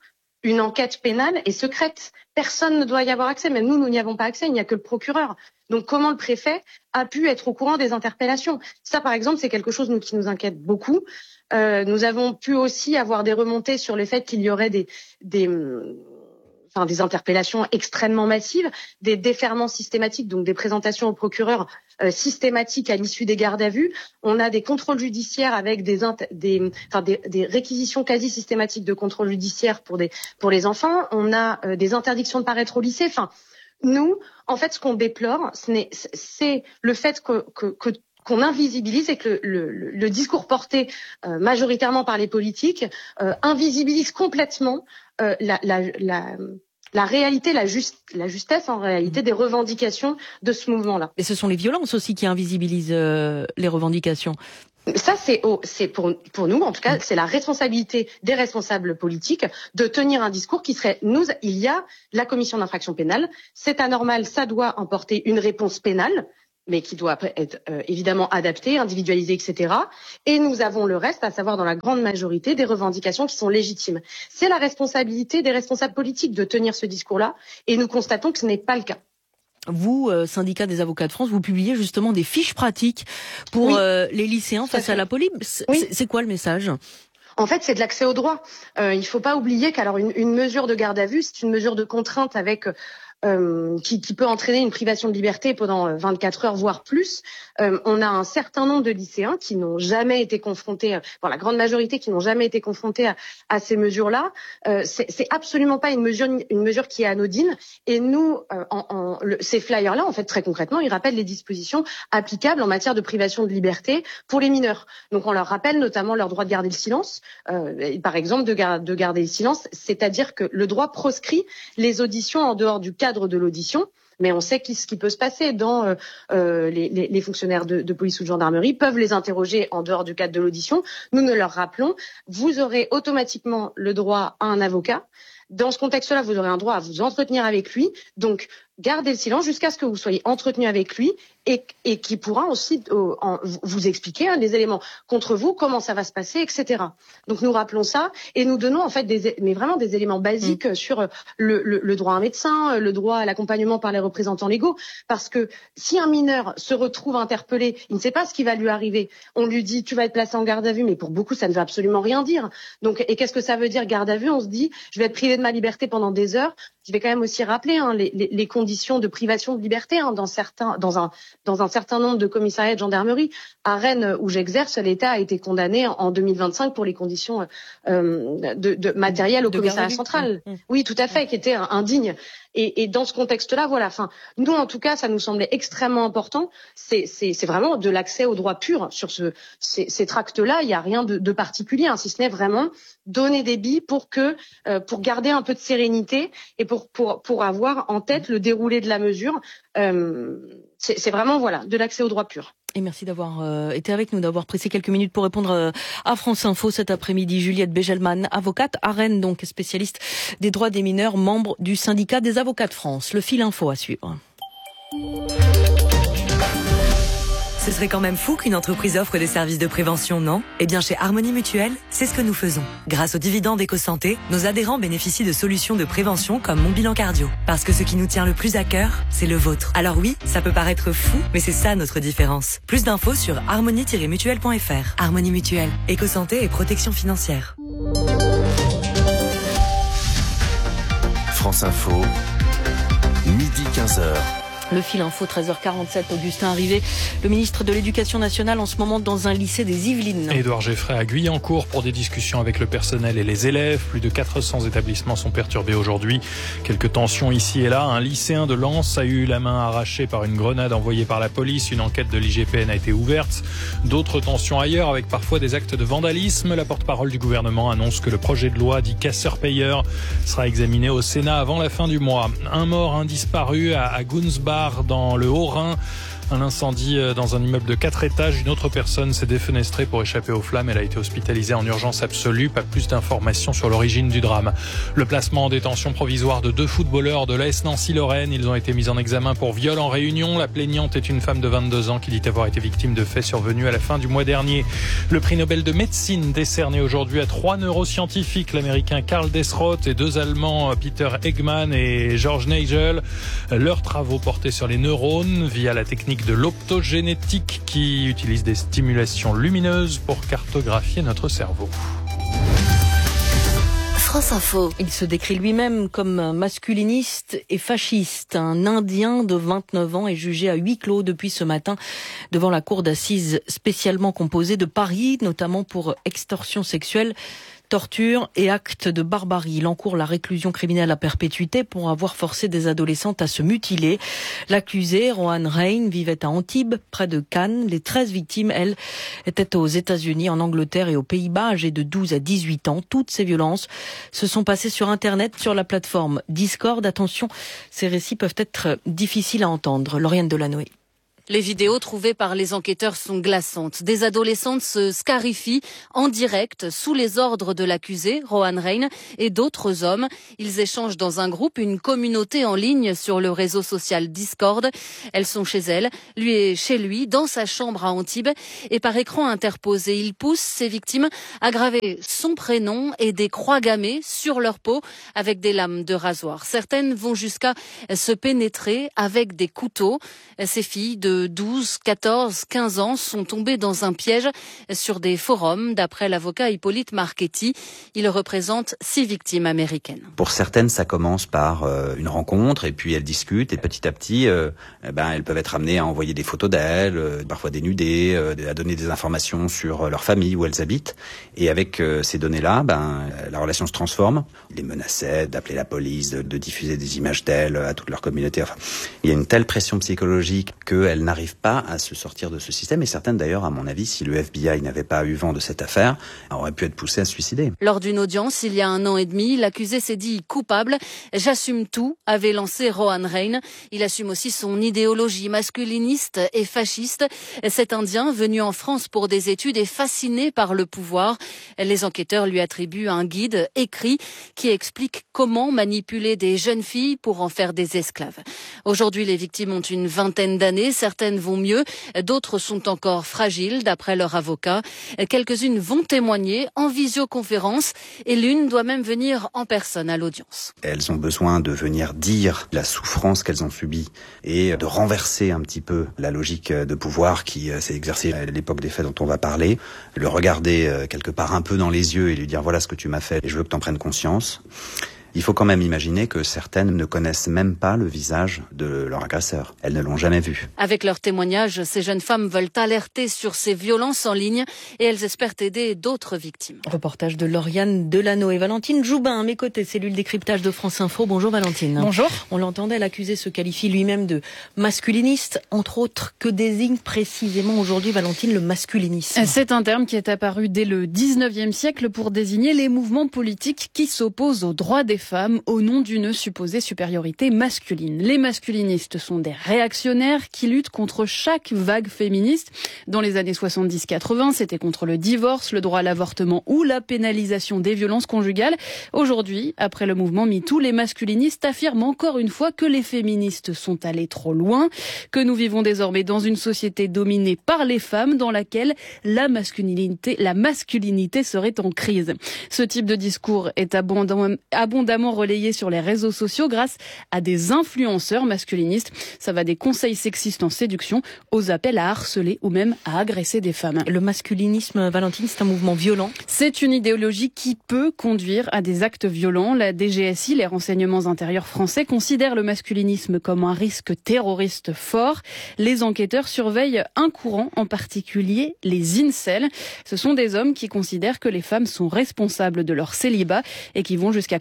une enquête pénale est secrète. Personne ne doit y avoir accès. Même nous, nous n'y avons pas accès. Il n'y a que le procureur. Donc, comment le préfet a pu être au courant des interpellations? Ça, par exemple, c'est quelque chose nous, qui nous inquiète beaucoup. Euh, nous avons pu aussi avoir des remontées sur le fait qu'il y aurait des, des, enfin, des interpellations extrêmement massives, des déferments systématiques, donc des présentations au procureur euh, systématiques à l'issue des gardes à vue. On a des contrôles judiciaires avec des, des, enfin, des, des réquisitions quasi systématiques de contrôle judiciaire pour, des, pour les enfants. On a euh, des interdictions de paraître au lycée. Enfin, nous, en fait, ce qu'on déplore, c'est le fait que, que, que qu'on invisibilise et que le, le, le discours porté euh, majoritairement par les politiques euh, invisibilise complètement euh, la, la, la, la réalité, la, juste, la justesse en réalité des revendications de ce mouvement-là. Et ce sont les violences aussi qui invisibilisent euh, les revendications. Ça, c'est oh, c'est pour, pour nous, en tout cas, c'est la responsabilité des responsables politiques de tenir un discours qui serait, nous, il y a la commission d'infraction pénale, c'est anormal, ça doit emporter une réponse pénale, mais qui doit être euh, évidemment adaptée, individualisée, et cetera. Et nous avons le reste, à savoir dans la grande majorité, des revendications qui sont légitimes. C'est la responsabilité des responsables politiques de tenir ce discours-là, et nous constatons que ce n'est pas le cas. Vous, euh, syndicat des avocats de France, vous publiez justement des fiches pratiques pour oui, euh, les lycéens face à la police. Oui. C'est quoi le message ? En fait, c'est de l'accès au droit. Euh, il ne faut pas oublier qu'alors une, une mesure de garde à vue, c'est une mesure de contrainte avec euh, qui, qui peut entraîner une privation de liberté pendant vingt-quatre heures, voire plus. Euh, on a un certain nombre de lycéens qui n'ont jamais été confrontés, bon, la grande majorité qui n'ont jamais été confrontés à, à ces mesures-là. Euh, c'est absolument pas une mesure, une mesure qui est anodine. Et nous, euh, en, en, le, ces flyers-là, en fait, très concrètement, ils rappellent les dispositions applicables en matière de privation de liberté pour les mineurs. Donc, on leur rappelle notamment leur droit de garder le silence, euh, par exemple, de, gar de garder le silence, c'est-à-dire que le droit proscrit les auditions en dehors du cadre de l'audition. Mais on sait ce qui peut se passer dans euh, euh, les, les, les fonctionnaires de, de police ou de gendarmerie peuvent les interroger en dehors du cadre de l'audition. Nous ne leur rappelons, vous aurez automatiquement le droit à un avocat. Dans ce contexte-là, vous aurez un droit à vous entretenir avec lui. Donc, gardez le silence jusqu'à ce que vous soyez entretenu avec lui et, et qui pourra aussi euh, en, vous expliquer hein, les éléments contre vous, comment ça va se passer, et cetera. Donc, nous rappelons ça et nous donnons en fait des, mais vraiment des éléments basiques mmh. sur le, le, le droit à un médecin, le droit à l'accompagnement par les représentants légaux. Parce que si un mineur se retrouve interpellé, il ne sait pas ce qui va lui arriver. On lui dit, tu vas être placé en garde à vue, mais pour beaucoup, ça ne veut absolument rien dire. Donc, et qu'est-ce que ça veut dire garde à vue? On se dit, je vais être privé de ma liberté pendant des heures. Je vais quand même aussi rappeler hein, les, les, les conditions de privation de liberté hein, dans certains, dans un, dans un certain nombre de commissariats de gendarmerie. À Rennes, où j'exerce, l'État a été condamné en deux mille vingt-cinq pour les conditions euh, de, de matériel au de commissariat central. Mmh. Oui, tout à fait, qui étaient indignes. Et, et dans ce contexte-là, voilà. Enfin, nous, en tout cas, ça nous semblait extrêmement important. C'est, c'est, c'est vraiment de l'accès au droit pur sur ce, ces, ces tracts-là. Il n'y a rien de, de particulier, hein, si ce n'est vraiment donner des billes pour que, euh, pour garder un peu de sérénité et pour pour pour avoir en tête le déroulé de la mesure. Euh, c'est, c'est vraiment voilà de l'accès au droit pur. Et merci d'avoir euh, été avec nous, d'avoir pris ces quelques minutes pour répondre euh, à France Info cet après-midi. Juliette Begelman, avocate à Rennes, donc spécialiste des droits des mineurs, membre du syndicat des avocats de France. Le fil info à suivre. Ce serait quand même fou qu'une entreprise offre des services de prévention, non? Eh bien, chez Harmonie Mutuelle, c'est ce que nous faisons. Grâce aux dividendes EcoSanté, nos adhérents bénéficient de solutions de prévention comme Mon Bilan Cardio. Parce que ce qui nous tient le plus à cœur, c'est le vôtre. Alors oui, ça peut paraître fou, mais c'est ça notre différence. Plus d'infos sur harmonie tiret mutuelle point f r. Harmonie Mutuelle, EcoSanté et protection financière. France Info, midi quinze heures. Le fil info, treize heures quarante-sept, Augustin Arrivé, le ministre de l'Éducation nationale en ce moment dans un lycée des Yvelines. Édouard Geffray à Guyancourt pour des discussions avec le personnel et les élèves. Plus de quatre cents établissements sont perturbés aujourd'hui. Quelques tensions ici et là. Un lycéen de Lens a eu la main arrachée par une grenade envoyée par la police. Une enquête de l'I G P N a été ouverte. D'autres tensions ailleurs avec parfois des actes de vandalisme. La porte-parole du gouvernement annonce que le projet de loi dit casseur-payeur sera examiné au Sénat avant la fin du mois. Un mort, un disparu à Gunsbach dans le Haut-Rhin. un incendie dans un immeuble de quatre étages. Une autre personne s'est défenestrée pour échapper aux flammes. Elle a été hospitalisée en urgence absolue. Pas plus d'informations sur l'origine du drame. Le placement en détention provisoire de deux footballeurs de l'A S Nancy-Lorraine. Ils ont été mis en examen pour viol en réunion. La plaignante est une femme de vingt-deux ans qui dit avoir été victime de faits survenus à la fin du mois dernier. Le prix Nobel de médecine décerné aujourd'hui à trois neuroscientifiques, l'américain Karl Desroth et deux allemands Peter Eggman et George Nagel. Leurs travaux portaient sur les neurones via la technique de l'optogénétique qui utilise des stimulations lumineuses pour cartographier notre cerveau. France Info. Il se décrit lui-même comme masculiniste et fasciste. Un Indien de vingt-neuf ans est jugé à huis clos depuis ce matin devant la cour d'assises spécialement composée de Paris, notamment pour extorsion sexuelle, torture et actes de barbarie. Il encourt la réclusion criminelle à perpétuité pour avoir forcé des adolescentes à se mutiler. L'accusé, Rohan Rein, vivait à Antibes, près de Cannes. Les treize victimes, elles, étaient aux États-Unis, en Angleterre et aux Pays-Bas, âgées de douze à dix-huit ans. Toutes ces violences se sont passées sur Internet, sur la plateforme Discord. Attention, ces récits peuvent être difficiles à entendre. Lauriane Delanoë. Les vidéos trouvées par les enquêteurs sont glaçantes. Des adolescentes se scarifient en direct sous les ordres de l'accusé, Rohan Rein, et d'autres hommes. Ils échangent dans un groupe, une communauté en ligne sur le réseau social Discord. Elles sont chez elle, lui est chez lui, dans sa chambre à Antibes, et par écran interposé. Il pousse ses victimes à graver son prénom et des croix gammées sur leur peau avec des lames de rasoir. Certaines vont jusqu'à se pénétrer avec des couteaux. Ces filles de douze, quatorze, quinze ans sont tombés dans un piège sur des forums, d'après l'avocat Hippolyte Marchetti. Il représente six victimes américaines. Pour certaines, ça commence par euh, une rencontre et puis elles discutent et petit à petit, euh, eh ben, elles peuvent être amenées à envoyer des photos d'elles, euh, parfois dénudées, euh, à donner des informations sur leur famille, où elles habitent. Et avec euh, ces données-là, ben, la relation se transforme. Ils les menaçaient d'appeler la police, de, de diffuser des images d'elles à toute leur communauté. Enfin, il y a une telle pression psychologique qu'elles n'arrivent pas à se sortir de ce système. Et certaines d'ailleurs, à mon avis, si le F B I n'avait pas eu vent de cette affaire, auraient pu être poussées à se suicider. Lors d'une audience, il y a un an et demi, l'accusé s'est dit coupable. J'assume tout, avait lancé Rohan Rein. Il assume aussi son idéologie masculiniste et fasciste. Cet Indien, venu en France pour des études, est fasciné par le pouvoir. Les enquêteurs lui attribuent un guide écrit qui explique comment manipuler des jeunes filles pour en faire des esclaves. Aujourd'hui, les victimes ont une vingtaine d'années. Certaines vont mieux, d'autres sont encore fragiles, d'après leur avocat. Quelques-unes vont témoigner en visioconférence et l'une doit même venir en personne à l'audience. Elles ont besoin de venir dire la souffrance qu'elles ont subie et de renverser un petit peu la logique de pouvoir qui s'est exercée à l'époque des faits dont on va parler, le regarder quelque part un peu dans les yeux et lui dire voilà ce que tu m'as fait et je veux que tu en prennes conscience. Il faut quand même imaginer que certaines ne connaissent même pas le visage de leur agresseur. Elles ne l'ont jamais vu. Avec leurs témoignages, ces jeunes femmes veulent alerter sur ces violences en ligne et elles espèrent aider d'autres victimes. Reportage de Lauriane Delanoë. Valentine Joubin, à mes côtés, cellule décryptage de France Info. Bonjour Valentine. Bonjour. On l'entendait, l'accusé se qualifie lui-même de masculiniste, entre autres. Que désigne précisément aujourd'hui, Valentine, le masculinisme? C'est un terme qui est apparu dès le dix-neuvième siècle pour désigner les mouvements politiques qui s'opposent aux droits des femmes au nom d'une supposée supériorité masculine. Les masculinistes sont des réactionnaires qui luttent contre chaque vague féministe. Dans les années soixante-dix quatre-vingts, c'était contre le divorce, le droit à l'avortement ou la pénalisation des violences conjugales. Aujourd'hui, après le mouvement MeToo, les masculinistes affirment encore une fois que les féministes sont allées trop loin, que nous vivons désormais dans une société dominée par les femmes dans laquelle la masculinité, la masculinité serait en crise. Ce type de discours est abondamment, abondamment relayé sur les réseaux sociaux grâce à des influenceurs masculinistes. Ça va des conseils sexistes en séduction aux appels à harceler ou même à agresser des femmes. Le masculinisme, Valentine, c'est un mouvement violent. C'est une idéologie qui peut conduire à des actes violents. La D G S I, les renseignements intérieurs français, considèrent le masculinisme comme un risque terroriste fort. Les enquêteurs surveillent un courant, en particulier les incels. Ce sont des hommes qui considèrent que les femmes sont responsables de leur célibat et qui vont jusqu'à commettre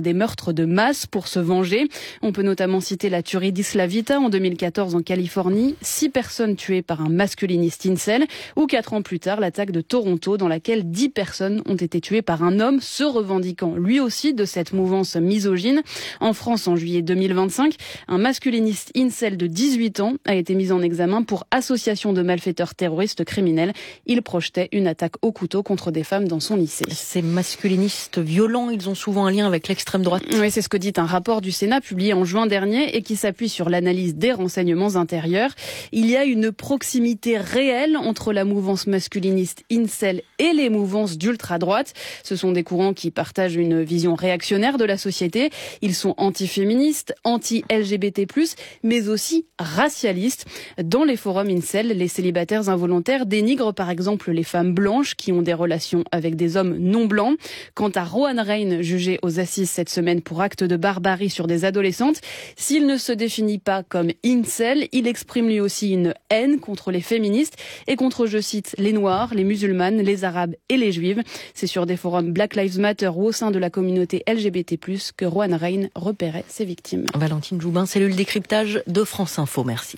des meurtres de masse pour se venger. On peut notamment citer la tuerie d'Isla Vita en deux mille quatorze en Californie, six personnes tuées par un masculiniste incel, ou quatre ans plus tard l'attaque de Toronto dans laquelle dix personnes ont été tuées par un homme se revendiquant lui aussi de cette mouvance misogyne. En France, en juillet deux mille vingt-cinq, un masculiniste incel de dix-huit ans a été mis en examen pour association de malfaiteurs terroristes criminels. Il projetait une attaque au couteau contre des femmes dans son lycée. Ces masculinistes violents, ils ont souvent un lien avec l'extrême droite. Oui, c'est ce que dit un rapport du Sénat publié en juin dernier et qui s'appuie sur l'analyse des renseignements intérieurs. Il y a une proximité réelle entre la mouvance masculiniste incel et les mouvances d'ultra-droite. Ce sont des courants qui partagent une vision réactionnaire de la société. Ils sont anti-féministes, anti-L G B T plus, mais aussi racialistes. Dans les forums incel, les célibataires involontaires dénigrent par exemple les femmes blanches qui ont des relations avec des hommes non blancs. Quant à Rohan Rein, jugé aux assises cette semaine pour acte de barbarie sur des adolescentes, s'il ne se définit pas comme incel, il exprime lui aussi une haine contre les féministes et contre, je cite, les Noirs, les musulmanes, les Arabes et les Juives. C'est sur des forums Black Lives Matter ou au sein de la communauté L G B T plus, que Rohan Rein repérait ses victimes. Valentine Joubin, cellule décryptage de France Info, merci.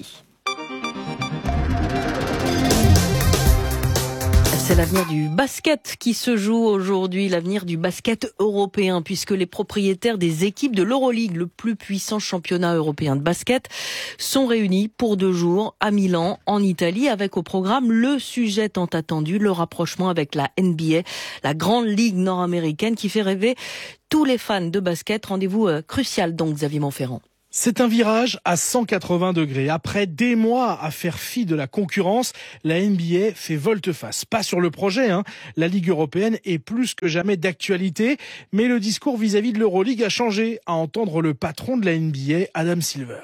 C'est l'avenir du basket qui se joue aujourd'hui, l'avenir du basket européen, puisque les propriétaires des équipes de l'Euroleague, le plus puissant championnat européen de basket, sont réunis pour deux jours à Milan, en Italie, avec au programme le sujet tant attendu, le rapprochement avec la N B A, la grande ligue nord-américaine qui fait rêver tous les fans de basket. Rendez-vous crucial donc, Xavier Montferrand. C'est un virage à cent quatre-vingts degrés. Après des mois à faire fi de la concurrence, la N B A fait volte-face. Pas sur le projet, hein. La Ligue européenne est plus que jamais d'actualité, mais le discours vis-à-vis de l'Euroleague a changé, à entendre le patron de la N B A, Adam Silver.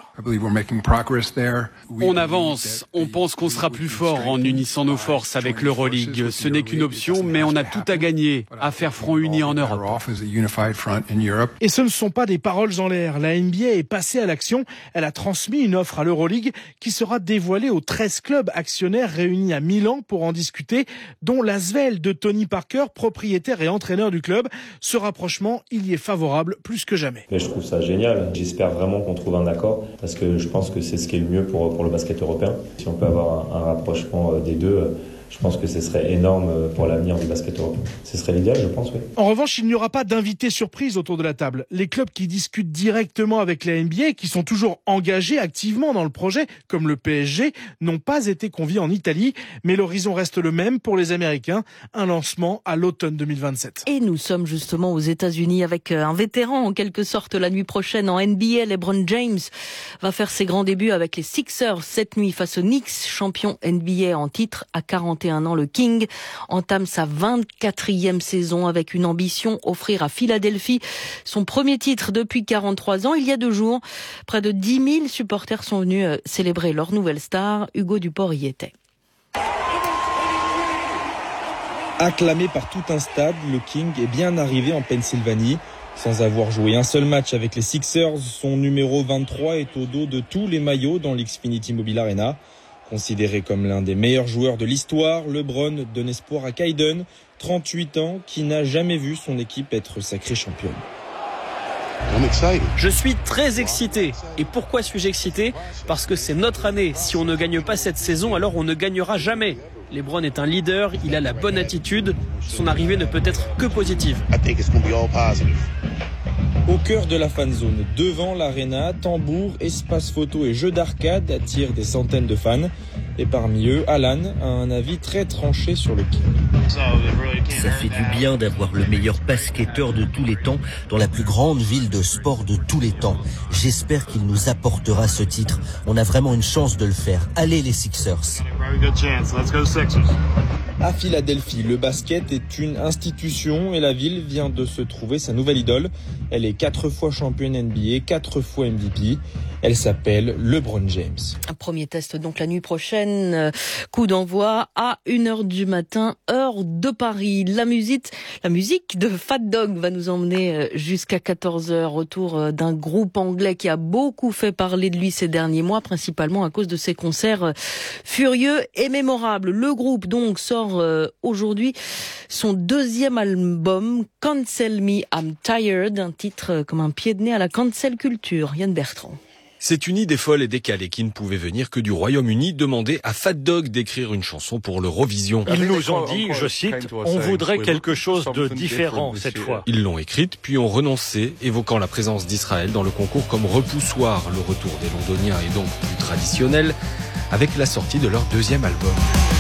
On avance, on pense qu'on sera plus fort en unissant nos forces avec l'Euroleague. Ce n'est qu'une option, mais on a tout à gagner, à faire front uni en Europe. Et ce ne sont pas des paroles en l'air. La N B A est passée à l'action. Elle a transmis une offre à l'Euroleague qui sera dévoilée aux treize clubs actionnaires réunis à Milan pour en discuter, dont l'Asvel de Tony Parker, propriétaire et entraîneur du club. Ce rapprochement, il y est favorable plus que jamais. Mais je trouve ça génial. J'espère vraiment qu'on trouve un accord parce que je pense que c'est ce qui est le mieux pour, pour le basket européen. Si on peut avoir un, un rapprochement des deux, je pense que ce serait énorme pour l'avenir du basket européen. Ce serait l'idéal, je pense, oui. En revanche, il n'y aura pas d'invités surprises autour de la table. Les clubs qui discutent directement avec la N B A, qui sont toujours engagés activement dans le projet, comme le P S G, n'ont pas été conviés en Italie. Mais l'horizon reste le même pour les Américains. Un lancement à l'automne deux mille vingt-sept. Et nous sommes justement aux États-Unis avec un vétéran, en quelque sorte, la nuit prochaine en N B A. LeBron James va faire ses grands débuts avec les Sixers cette nuit face aux Knicks, champion N B A en titre à quarante et un ans. Le King entame sa vingt-quatrième saison avec une ambition, offrir à Philadelphie son premier titre depuis quarante-trois ans. Il y a deux jours, près de dix mille supporters sont venus célébrer leur nouvelle star. Hugo Duport y était. Acclamé par tout un stade, le King est bien arrivé en Pennsylvanie. Sans avoir joué un seul match avec les Sixers, son numéro vingt-trois est au dos de tous les maillots dans l'Xfinity Mobile Arena. Considéré comme l'un des meilleurs joueurs de l'histoire, LeBron donne espoir à Kaiden, trente-huit ans, qui n'a jamais vu son équipe être sacrée championne. Je suis très excité. Et pourquoi suis-je excité ? Parce que c'est notre année. Si on ne gagne pas cette saison, alors on ne gagnera jamais. LeBron est un leader, il a la bonne attitude. Son arrivée ne peut être que positive. Au cœur de la fan zone, devant l'arena, tambour, espace photo et jeux d'arcade attirent des centaines de fans. Et parmi eux, Alan a un avis très tranché sur le King. Ça fait du bien d'avoir le meilleur basketteur de tous les temps dans la plus grande ville de sport de tous les temps. J'espère qu'il nous apportera ce titre. On a vraiment une chance de le faire. Allez les Sixers. À Philadelphie, le basket est une institution et la ville vient de se trouver sa nouvelle idole. Elle est quatre fois championne N B A, quatre fois M V P. Elle s'appelle LeBron James. Un premier test donc la nuit prochaine. Coup d'envoi à une heure du matin, heure de Paris. La musique, la musique de Fat Dog va nous emmener jusqu'à quatorze heures autour d'un groupe anglais qui a beaucoup fait parler de lui ces derniers mois, principalement à cause de ses concerts furieux et mémorables. Le groupe donc sort aujourd'hui son deuxième album, Cancel Me, I'm Tired, un titre comme un pied de nez à la cancel culture. Yann Bertrand. C'est une idée folle et décalée qui ne pouvait venir que du Royaume-Uni demander à Fat Dog d'écrire une chanson pour l'Eurovision. Ils nous ont dit, je cite, on voudrait quelque chose de différent cette fois. Ils l'ont écrite, puis ont renoncé, évoquant la présence d'Israël dans le concours comme repoussoir. Le retour des Londoniens est donc plus traditionnel, avec la sortie de leur deuxième album.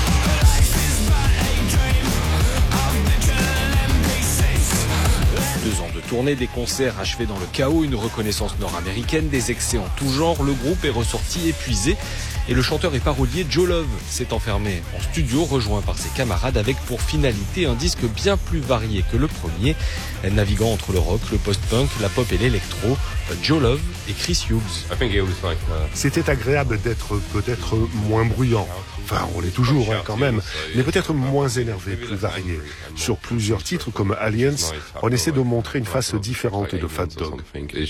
Deux ans de tournée, des concerts achevés dans le chaos, une reconnaissance nord-américaine, des excès en tout genre. Le groupe est ressorti épuisé et le chanteur et parolier Joe Love s'est enfermé en studio, rejoint par ses camarades avec pour finalité un disque bien plus varié que le premier, naviguant entre le rock, le post-punk, la pop et l'électro. Joe Love et Chris Hughes. C'était agréable d'être peut-être moins bruyant. Enfin, on l'est toujours hein, quand même, mais peut-être moins énervé, plus varié. Sur plusieurs titres comme Aliens, on essaie de montrer une face différente de Fat Dog.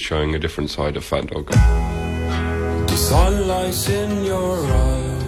The sunlight's in your eyes,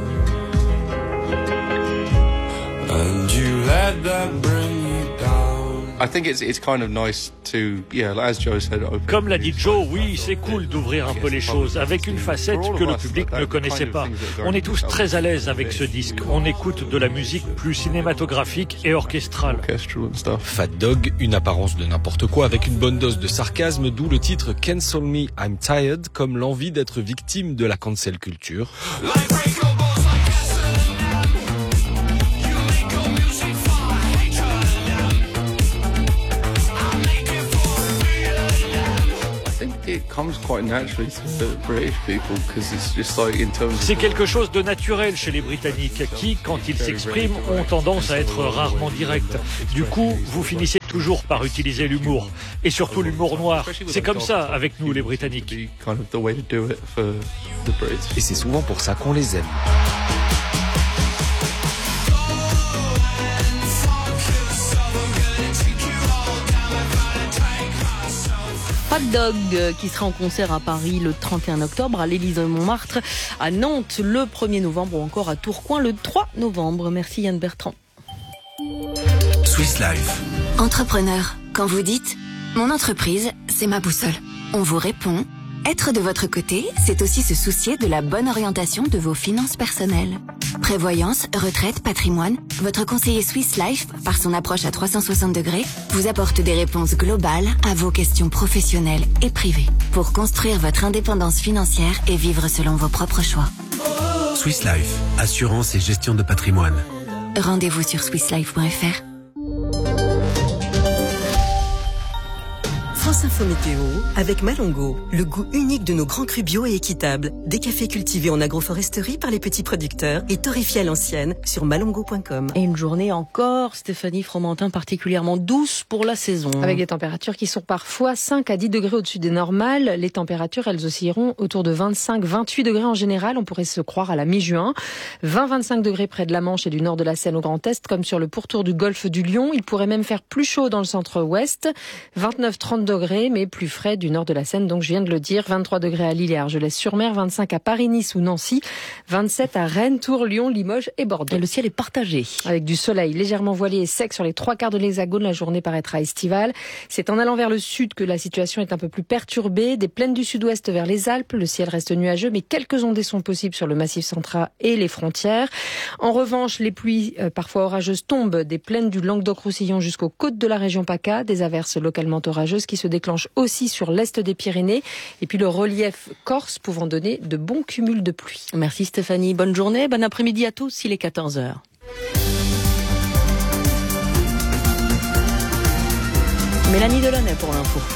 and you let that bring you down. I think it's it's kind of nice to, yeah, as Joe said, open. Comme l'a dit Joe, oui, c'est cool d'ouvrir un peu les choses avec une facette que le public ne connaissait pas. On est tous très à l'aise avec ce disque. On écoute de la musique plus cinématographique et orchestrale. Fat Dog, une apparence de n'importe quoi avec une bonne dose de sarcasme, d'où le titre Cancel Me, I'm Tired, comme l'envie d'être victime de la cancel culture. C'est quelque chose de naturel chez les Britanniques qui, quand ils s'expriment, ont tendance à être rarement directs. Du coup, vous finissez toujours par utiliser l'humour. Et surtout l'humour noir. C'est comme ça avec nous, les Britanniques. Et c'est souvent pour ça qu'on les aime. Fat Dog qui sera en concert à Paris le trente et un octobre, à l'Élysée-Montmartre, à Nantes le premier novembre ou encore à Tourcoing le trois novembre. Merci Yann Bertrand. Swiss Life. Entrepreneur, quand vous dites « Mon entreprise, c'est ma boussole », on vous répond « Être de votre côté, c'est aussi se soucier de la bonne orientation de vos finances personnelles. » Prévoyance, retraite, patrimoine, votre conseiller Swiss Life, par son approche à trois cent soixante degrés, vous apporte des réponses globales à vos questions professionnelles et privées pour construire votre indépendance financière et vivre selon vos propres choix. Swiss Life, assurance et gestion de patrimoine. Rendez-vous sur swiss life point f r. France Info Météo avec Malongo, le goût unique de nos grands crus bio et équitables. Des cafés cultivés en agroforesterie par les petits producteurs et torréfiés à l'ancienne sur malongo point com. Et une journée encore, Stéphanie Fromentin, particulièrement douce pour la saison. Avec des températures qui sont parfois cinq à dix degrés au-dessus des normales. Les températures, elles oscilleront autour de vingt-cinq à vingt-huit degrés en général. On pourrait se croire à la mi-juin. vingt à vingt-cinq degrés près de la Manche et du nord de la Seine au Grand Est, comme sur le pourtour du golfe du Lion. Il pourrait même faire plus chaud dans le centre-ouest. vingt-neuf à trente degrés, mais plus frais du nord de la Seine, donc je viens de le dire. vingt-trois degrés à Lille et Argelès-sur-Mer, vingt-cinq à Paris, Nice ou Nancy, vingt-sept à Rennes, Tours, Lyon, Limoges et Bordeaux. Et le ciel est partagé. Avec du soleil légèrement voilé et sec sur les trois quarts de l'Hexagone, la journée paraîtra estivale. C'est en allant vers le sud que la situation est un peu plus perturbée. Des plaines du sud-ouest vers les Alpes, le ciel reste nuageux, mais quelques ondées sont possibles sur le massif central et les frontières. En revanche, les pluies euh, parfois orageuses tombent des plaines du Languedoc-Roussillon jusqu'aux côtes de la région PACA, des averses localement orageuses qui se déclenchent aussi sur l'est des Pyrénées, et puis le relief corse pouvant donner de bons cumuls de pluie. Merci Stéphanie, bonne journée, bon après-midi à tous, il est quatorze heures. Mélanie Delaunay pour l'info.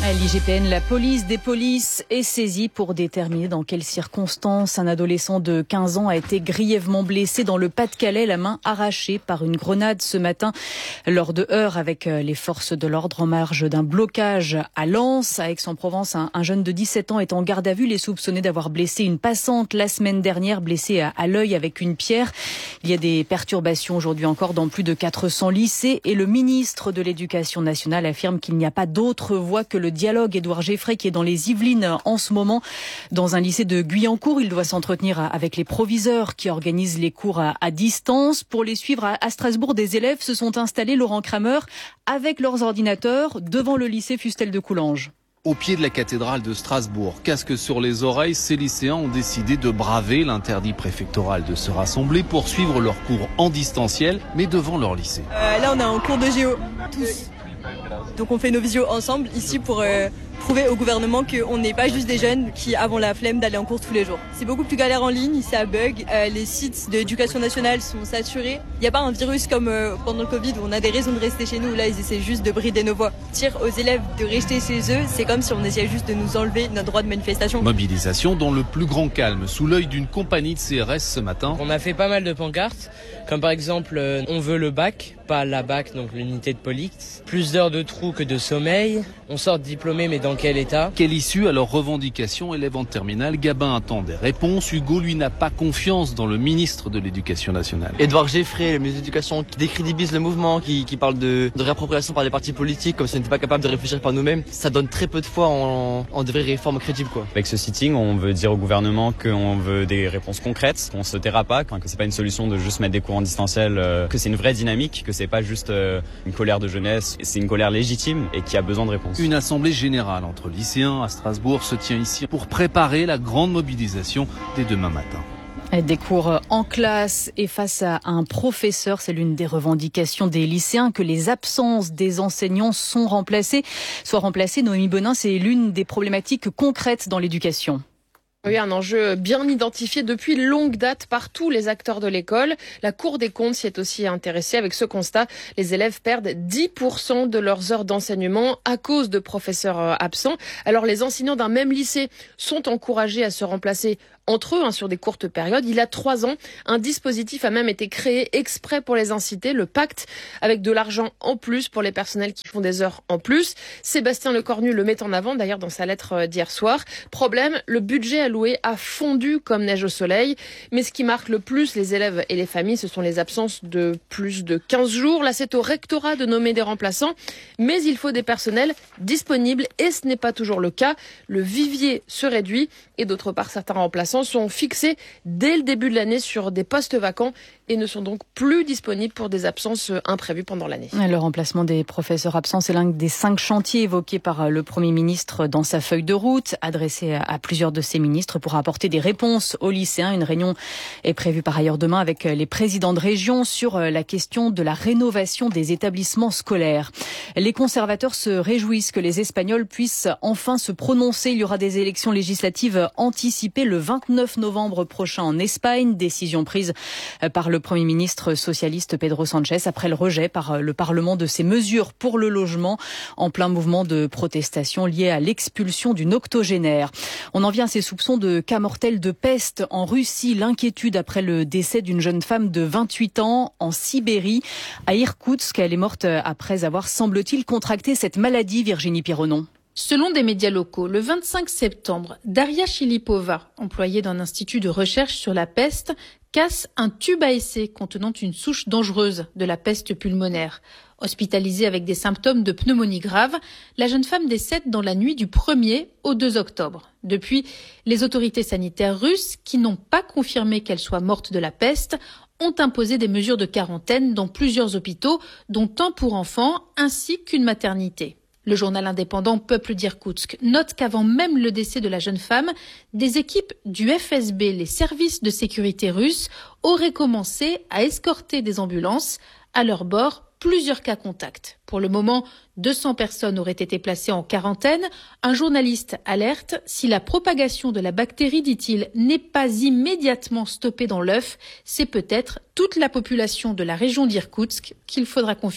À l'I G P N, la police des polices est saisie pour déterminer dans quelles circonstances un adolescent de quinze ans a été grièvement blessé dans le Pas-de-Calais, la main arrachée par une grenade ce matin lors de heurts avec les forces de l'ordre en marge d'un blocage à Lens. À Aix-en-Provence, un, un jeune de dix-sept ans est en garde à vue. Il est soupçonné d'avoir blessé une passante la semaine dernière, blessée à, à l'œil avec une pierre. Il y a des perturbations aujourd'hui encore dans plus de quatre cents lycées et le ministre de l'Éducation nationale affirme qu'il n'y a pas d'autre voie que le dialogue. Édouard Geffray, qui est dans les Yvelines en ce moment, dans un lycée de Guyancourt. Il doit s'entretenir avec les proviseurs qui organisent les cours à, à distance. Pour les suivre à, à Strasbourg, des élèves se sont installés, Laurent Kramer, avec leurs ordinateurs devant le lycée Fustel de Coulanges. Au pied de la cathédrale de Strasbourg, casque sur les oreilles, ces lycéens ont décidé de braver l'interdit préfectoral de se rassembler pour suivre leurs cours en distanciel, mais devant leur lycée. Euh, là, on est en cours de géo, tous. Donc on fait nos visios ensemble ici pour euh, prouver au gouvernement qu'on n'est pas juste des jeunes qui avons la flemme d'aller en cours tous les jours. C'est beaucoup plus galère en ligne, ça bug, euh, les sites de l'éducation nationale sont saturés. Il n'y a pas un virus comme euh, pendant le Covid où on a des raisons de rester chez nous. Là, ils essaient juste de brider nos voix. Dire aux élèves de rester chez eux, c'est comme si on essayait juste de nous enlever notre droit de manifestation. Mobilisation dans le plus grand calme, sous l'œil d'une compagnie de C R S ce matin. On a fait pas mal de pancartes, comme par exemple euh, on veut le bac, pas la bac, donc l'unité de police. Plus d'heures de trou que de sommeil. On sort diplômé, mais dans quel état? Quelle issue à leurs revendications? Élèves en terminale, Gabin attend des réponses. Hugo, lui, n'a pas confiance dans le ministre de l'Éducation nationale. Édouard Geffray, le ministre de l'Éducation, qui décrédibilise le mouvement, qui, qui parle de, de réappropriation par les partis politiques, comme si on n'était pas capable de réfléchir par nous-mêmes. Ça donne très peu de foi en, en de vraies réformes crédibles, quoi. Avec ce sitting, on veut dire au gouvernement qu'on veut des réponses concrètes, qu'on se taira pas, que c'est pas une solution de juste mettre des cours en distanciel, que c'est une vraie dynamique, que c'est pas juste une colère de jeunesse, c'est une colère légitime et qui a besoin de réponses. Une assemblée générale entre lycéens à Strasbourg se tient ici pour préparer la grande mobilisation dès demain matin. Des cours en classe et face à un professeur, c'est l'une des revendications des lycéens, que les absences des enseignants sont remplacées, soient remplacées. Noémie Bonin, c'est l'une des problématiques concrètes dans l'éducation. Oui, un enjeu bien identifié depuis longue date par tous les acteurs de l'école. La Cour des comptes s'y est aussi intéressée avec ce constat. Les élèves perdent dix pour cent de leurs heures d'enseignement à cause de professeurs absents. Alors les enseignants d'un même lycée sont encouragés à se remplacer entre eux hein, sur des courtes périodes. Il y a trois ans, un dispositif a même été créé exprès pour les inciter, le pacte, avec de l'argent en plus pour les personnels qui font des heures en plus. Sébastien Lecornu le met en avant d'ailleurs dans sa lettre d'hier soir. Problème, le budget alloué a fondu comme neige au soleil. Mais ce qui marque le plus les élèves et les familles, ce sont les absences de plus de quinze jours. Là, c'est au rectorat de nommer des remplaçants. Mais il faut des personnels disponibles et ce n'est pas toujours le cas. Le vivier se réduit et d'autre part, certains remplaçants sont fixés dès le début de l'année sur des postes vacants et ne sont donc plus disponibles pour des absences imprévues pendant l'année. Le remplacement des professeurs absents, c'est l'un des cinq chantiers évoqués par le Premier ministre dans sa feuille de route, adressée à plusieurs de ses ministres pour apporter des réponses aux lycéens. Une réunion est prévue par ailleurs demain avec les présidents de région sur la question de la rénovation des établissements scolaires. Les conservateurs se réjouissent que les Espagnols puissent enfin se prononcer. Il y aura des élections législatives anticipées le vingt-neuf novembre prochain en Espagne. Décision prise par le Premier ministre socialiste Pedro Sánchez après le rejet par le Parlement de ses mesures pour le logement en plein mouvement de protestation lié à l'expulsion d'une octogénaire. On en vient à ces soupçons de cas mortels de peste en Russie. L'inquiétude après le décès d'une jeune femme de vingt-huit ans en Sibérie, à Irkoutsk. Elle est morte après avoir, semble-t-il, contracté cette maladie, Virginie Pironon. Selon des médias locaux, le vingt-cinq septembre, Daria Chilipova, employée d'un institut de recherche sur la peste, casse un tube à essai contenant une souche dangereuse de la peste pulmonaire. Hospitalisée avec des symptômes de pneumonie grave, la jeune femme décède dans la nuit du premier au deux octobre. Depuis, les autorités sanitaires russes, qui n'ont pas confirmé qu'elle soit morte de la peste, ont imposé des mesures de quarantaine dans plusieurs hôpitaux, dont un pour enfants ainsi qu'une maternité. Le journal indépendant Peuple d'Irkoutsk note qu'avant même le décès de la jeune femme, des équipes du F S B, les services de sécurité russes, auraient commencé à escorter des ambulances. À leur bord, plusieurs cas contacts. Pour le moment, deux cents personnes auraient été placées en quarantaine. Un journaliste alerte, si la propagation de la bactérie, dit-il, n'est pas immédiatement stoppée dans l'œuf, c'est peut-être toute la population de la région d'Irkoutsk qu'il faudra confiner.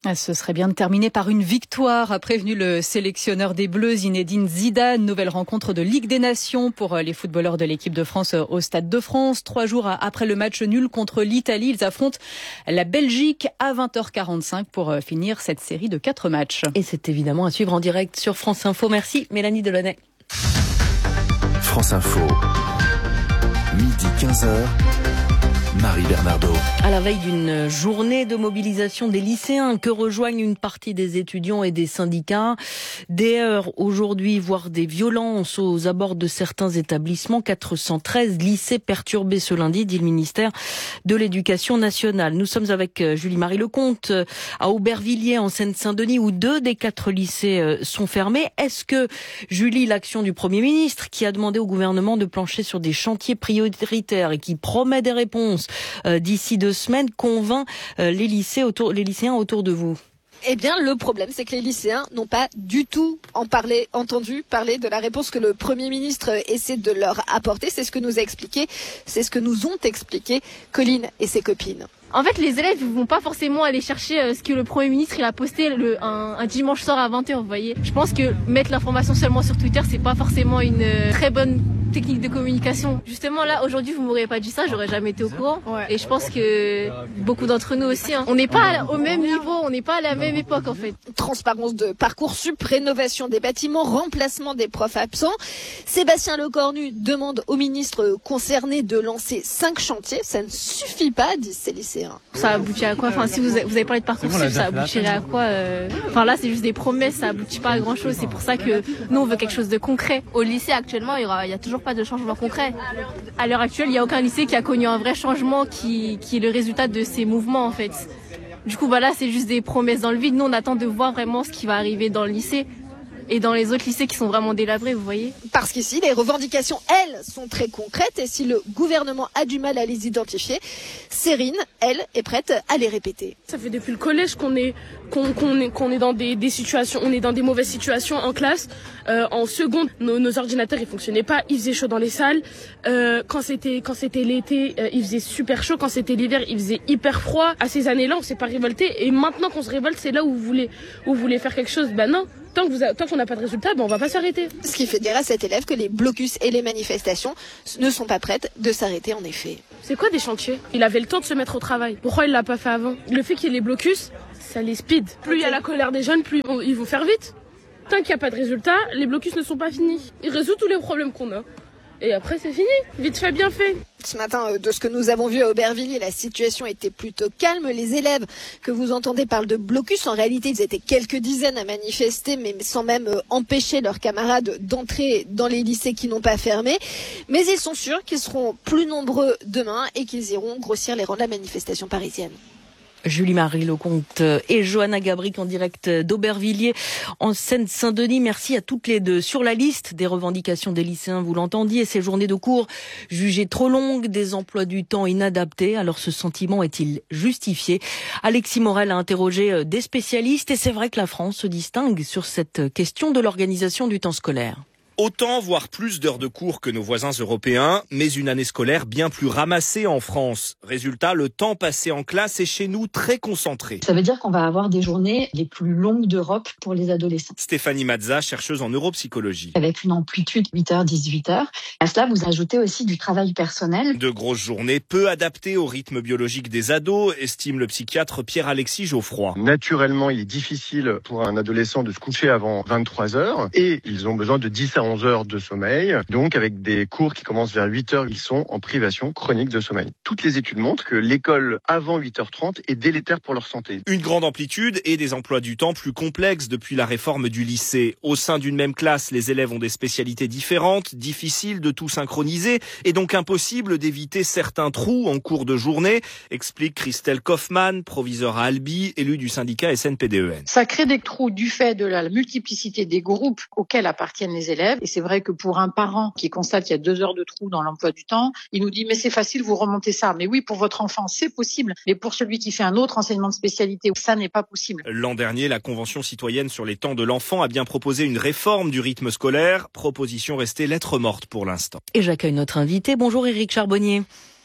Ce serait bien de terminer par une victoire, a prévenu le sélectionneur des Bleus, Zinedine Zidane. Nouvelle rencontre de Ligue des Nations pour les footballeurs de l'équipe de France au Stade de France. Trois jours après le match nul contre l'Italie, ils affrontent la Belgique à vingt heures quarante-cinq pour finir cette série de quatre matchs. Et c'est évidemment à suivre en direct sur France Info. Merci Mélanie Delaunay. France Info, midi quinze heures. Marie Bernardo. À la veille d'une journée de mobilisation des lycéens que rejoignent une partie des étudiants et des syndicats, des heurts aujourd'hui, voire des violences aux abords de certains établissements. quatre cent treize lycées perturbés ce lundi, dit le ministère de l'Éducation nationale. Nous sommes avec Julie-Marie Lecomte à Aubervilliers en Seine-Saint-Denis où deux des quatre lycées sont fermés. Est-ce que, Julie, l'action du Premier ministre qui a demandé au gouvernement de plancher sur des chantiers prioritaires et qui promet des réponses Euh, d'ici deux semaines, convainc euh, les, lycées autour, les lycéens autour de vous? Eh bien, le problème, c'est que les lycéens n'ont pas du tout en parlé, entendu parler de la réponse que le Premier ministre essaie de leur apporter. C'est ce que nous a expliqué, c'est ce que nous ont expliqué Colline et ses copines. En fait, les élèves ne vont pas forcément aller chercher ce que le Premier ministre il a posté le, un, un dimanche soir à vingt heures, vous voyez. Je pense que mettre l'information seulement sur Twitter, c'est pas forcément une très bonne technique de communication. Justement, là, aujourd'hui, vous m'auriez pas dit ça, j'aurais jamais été au courant. Ouais. Et je pense que beaucoup d'entre nous aussi, hein, on n'est pas au même niveau, on n'est pas à la même époque, en fait. Transparence de Parcoursup, rénovation des bâtiments, remplacement des profs absents. Sébastien Lecornu demande au ministre concerné de lancer cinq chantiers. Ça ne suffit pas, disent ces lycéens. Ça aboutit à quoi? Enfin, si vous avez, vous avez parlé de Parcoursup, ça aboutirait à quoi euh... Enfin là, c'est juste des promesses, ça aboutit pas à grand chose. C'est pour ça que nous, on veut quelque chose de concret. Au lycée, actuellement, il y aura, il y a toujours pas de changement concret. À l'heure actuelle, il y a aucun lycée qui a connu un vrai changement qui, qui est le résultat de ces mouvements, en fait. Du coup, bah là, c'est juste des promesses dans le vide. Nous, on attend de voir vraiment ce qui va arriver dans le lycée. Et dans les autres lycées qui sont vraiment délabrés, vous voyez. Parce qu'ici, les revendications, elles, sont très concrètes. Et si le gouvernement a du mal à les identifier, Cérine, elle, est prête à les répéter. Ça fait depuis le collège qu'on est, qu'on, qu'on est, qu'on est dans des, des situations, on est dans des mauvaises situations en classe. Euh, en seconde, nos, nos ordinateurs, ils fonctionnaient pas. Il faisait chaud dans les salles. Euh, quand c'était, quand c'était l'été, euh, il faisait super chaud. Quand c'était l'hiver, il faisait hyper froid. À ces années-là, on s'est pas révolté. Et maintenant qu'on se révolte, c'est là où vous voulez, où vous voulez faire quelque chose. Ben non. Tant, que vous a, tant qu'on n'a pas de résultat, ben on va pas s'arrêter. Ce qui fait dire à cet élève que les blocus et les manifestations ne sont pas prêtes de s'arrêter en effet. C'est quoi des chantiers? Il avait le temps de se mettre au travail. Pourquoi il l'a pas fait avant? Le fait qu'il y ait les blocus, ça les speed. Plus il y a la colère des jeunes, plus ils vont faire vite. Tant qu'il n'y a pas de résultat, les blocus ne sont pas finis. Il résout tous les problèmes qu'on a. Et après, c'est fini. Vite fait, bien fait. Ce matin, de ce que nous avons vu à Aubervilliers, la situation était plutôt calme. Les élèves que vous entendez parlent de blocus. En réalité, ils étaient quelques dizaines à manifester, mais sans même empêcher leurs camarades d'entrer dans les lycées qui n'ont pas fermé. Mais ils sont sûrs qu'ils seront plus nombreux demain et qu'ils iront grossir les rangs de la manifestation parisienne. Julie-Marie Lecomte et Johanna Gabric en direct d'Aubervilliers en Seine-Saint-Denis. Merci à toutes les deux. Sur la liste des revendications des lycéens, vous l'entendiez, ces journées de cours jugées trop longues, des emplois du temps inadaptés. Alors ce sentiment est-il justifié? Alexis Morel a interrogé des spécialistes et c'est vrai que la France se distingue sur cette question de l'organisation du temps scolaire. Autant, voire plus d'heures de cours que nos voisins européens, mais une année scolaire bien plus ramassée en France. Résultat, le temps passé en classe est chez nous très concentré. Ça veut dire qu'on va avoir des journées les plus longues d'Europe pour les adolescents. Stéphanie Mazza, chercheuse en neuropsychologie. Avec une amplitude huit heures dix-huit heures. À cela, vous ajoutez aussi du travail personnel. De grosses journées peu adaptées au rythme biologique des ados, estime le psychiatre Pierre-Alexis Geoffroy. Naturellement, il est difficile pour un adolescent de se coucher avant vingt-trois heures et ils ont besoin de dix à onze heures de sommeil. Donc, avec des cours qui commencent vers huit heures, ils sont en privation chronique de sommeil. Toutes les études montrent que l'école avant huit heures trente est délétère pour leur santé. Une grande amplitude et des emplois du temps plus complexes depuis la réforme du lycée. Au sein d'une même classe, les élèves ont des spécialités différentes, difficiles de tout synchroniser et donc impossible d'éviter certains trous en cours de journée, explique Christelle Kaufmann, proviseure à Albi, élue du syndicat S N P D E N. Ça crée des trous du fait de la multiplicité des groupes auxquels appartiennent les élèves. Et c'est vrai que pour un parent qui constate qu'il y a deux heures de trou dans l'emploi du temps, il nous dit mais c'est facile, vous remontez ça. Mais oui, pour votre enfant, c'est possible. Mais pour celui qui fait un autre enseignement de spécialité, ça n'est pas possible. L'an dernier, la Convention citoyenne sur les temps de l'enfant a bien proposé une réforme du rythme scolaire. Proposition restée lettre morte pour l'instant. Et j'accueille notre invité. Bonjour Éric Charbonnier.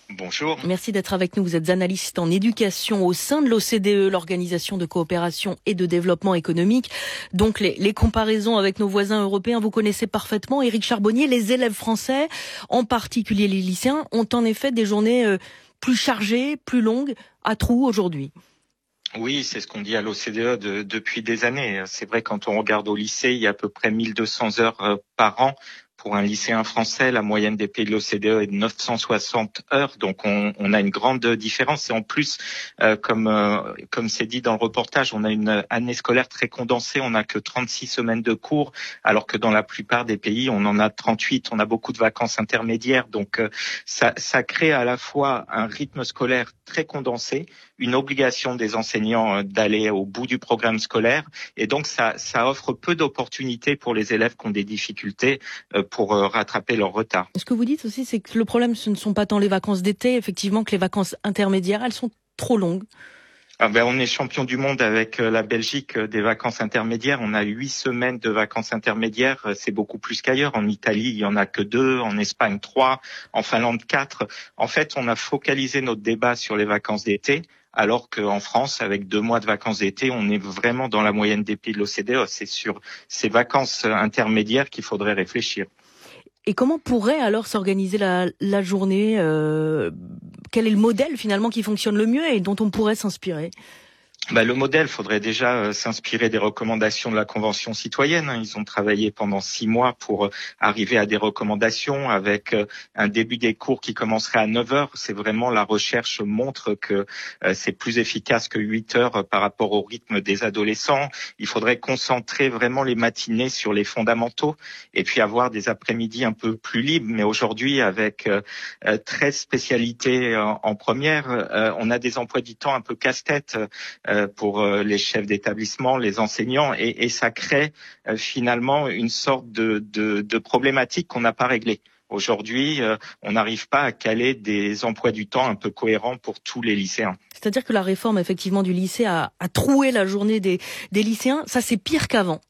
Bonjour. Merci d'être avec nous. Vous êtes analyste en éducation au sein de l'O C D E, l'Organisation de coopération et de développement économique. Donc les, les comparaisons avec nos voisins européens, vous connaissez parfaitement. Éric Charbonnier, les élèves français, en particulier les lycéens, ont en effet des journées euh, plus chargées, plus longues, à trous aujourd'hui. Oui, c'est ce qu'on dit à l'O C D E de, depuis des années. C'est vrai, quand on regarde au lycée, il y a à peu près mille deux cents heures euh, par an. Pour un lycéen français, la moyenne des pays de l'O C D E est de neuf cent soixante heures, donc on, on a une grande différence. Et en plus, euh, comme euh, comme c'est dit dans le reportage, on a une année scolaire très condensée. On n'a que trente-six semaines de cours, alors que dans la plupart des pays, on en a trente-huit. On a beaucoup de vacances intermédiaires, donc euh, ça, ça crée à la fois un rythme scolaire très condensé, une obligation des enseignants d'aller au bout du programme scolaire, et donc ça, ça offre peu d'opportunités pour les élèves qui ont des difficultés euh, pour euh, rattraper leur retard. Ce que vous dites aussi, c'est que le problème, ce ne sont pas tant les vacances d'été, effectivement, que les vacances intermédiaires, elles sont trop longues. Ah ben, on est champion du monde avec la Belgique des vacances intermédiaires. On a huit semaines de vacances intermédiaires. C'est beaucoup plus qu'ailleurs. En Italie, il y en a que deux. En Espagne, trois. En Finlande, quatre. En fait, on a focalisé notre débat sur les vacances d'été, alors qu'en France, avec deux mois de vacances d'été, on est vraiment dans la moyenne des pays de l'O C D E. C'est sur ces vacances intermédiaires qu'il faudrait réfléchir. Et comment pourrait alors s'organiser la, la journée euh, Quel est le modèle finalement qui fonctionne le mieux et dont on pourrait s'inspirer ? Bah, le modèle, faudrait déjà euh, s'inspirer des recommandations de la Convention citoyenne. Hein. Ils ont travaillé pendant six mois pour euh, arriver à des recommandations avec euh, un début des cours qui commencerait à neuf heures. C'est vraiment, la recherche montre que euh, c'est plus efficace que huit heures euh, par rapport au rythme des adolescents. Il faudrait concentrer vraiment les matinées sur les fondamentaux et puis avoir des après-midi un peu plus libres. Mais aujourd'hui, avec euh, euh, treize spécialités en, en première, euh, on a des emplois du temps un peu casse-tête euh, pour les chefs d'établissement, les enseignants, et, et ça crée euh, finalement une sorte de, de, de problématique qu'on n'a pas réglée. Aujourd'hui, euh, on n'arrive pas à caler des emplois du temps un peu cohérents pour tous les lycéens. C'est-à-dire que la réforme effectivement du lycée a, a troué la journée des, des lycéens. Ça, c'est pire qu'avant.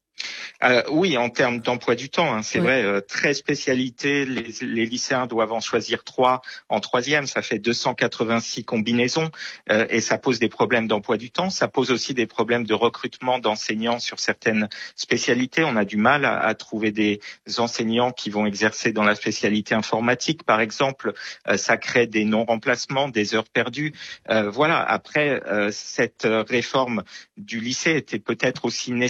Euh, oui, en termes d'emploi du temps, hein, c'est oui. vrai, euh, treize spécialités, les, les lycéens doivent en choisir trois en troisième, ça fait deux cent quatre-vingt-six combinaisons euh, et ça pose des problèmes d'emploi du temps, ça pose aussi des problèmes de recrutement d'enseignants sur certaines spécialités. On a du mal à, à trouver des enseignants qui vont exercer dans la spécialité informatique, par exemple, euh, ça crée des non-remplacements, des heures perdues. Euh, voilà, après, euh, cette réforme du lycée était peut-être aussi nécessaire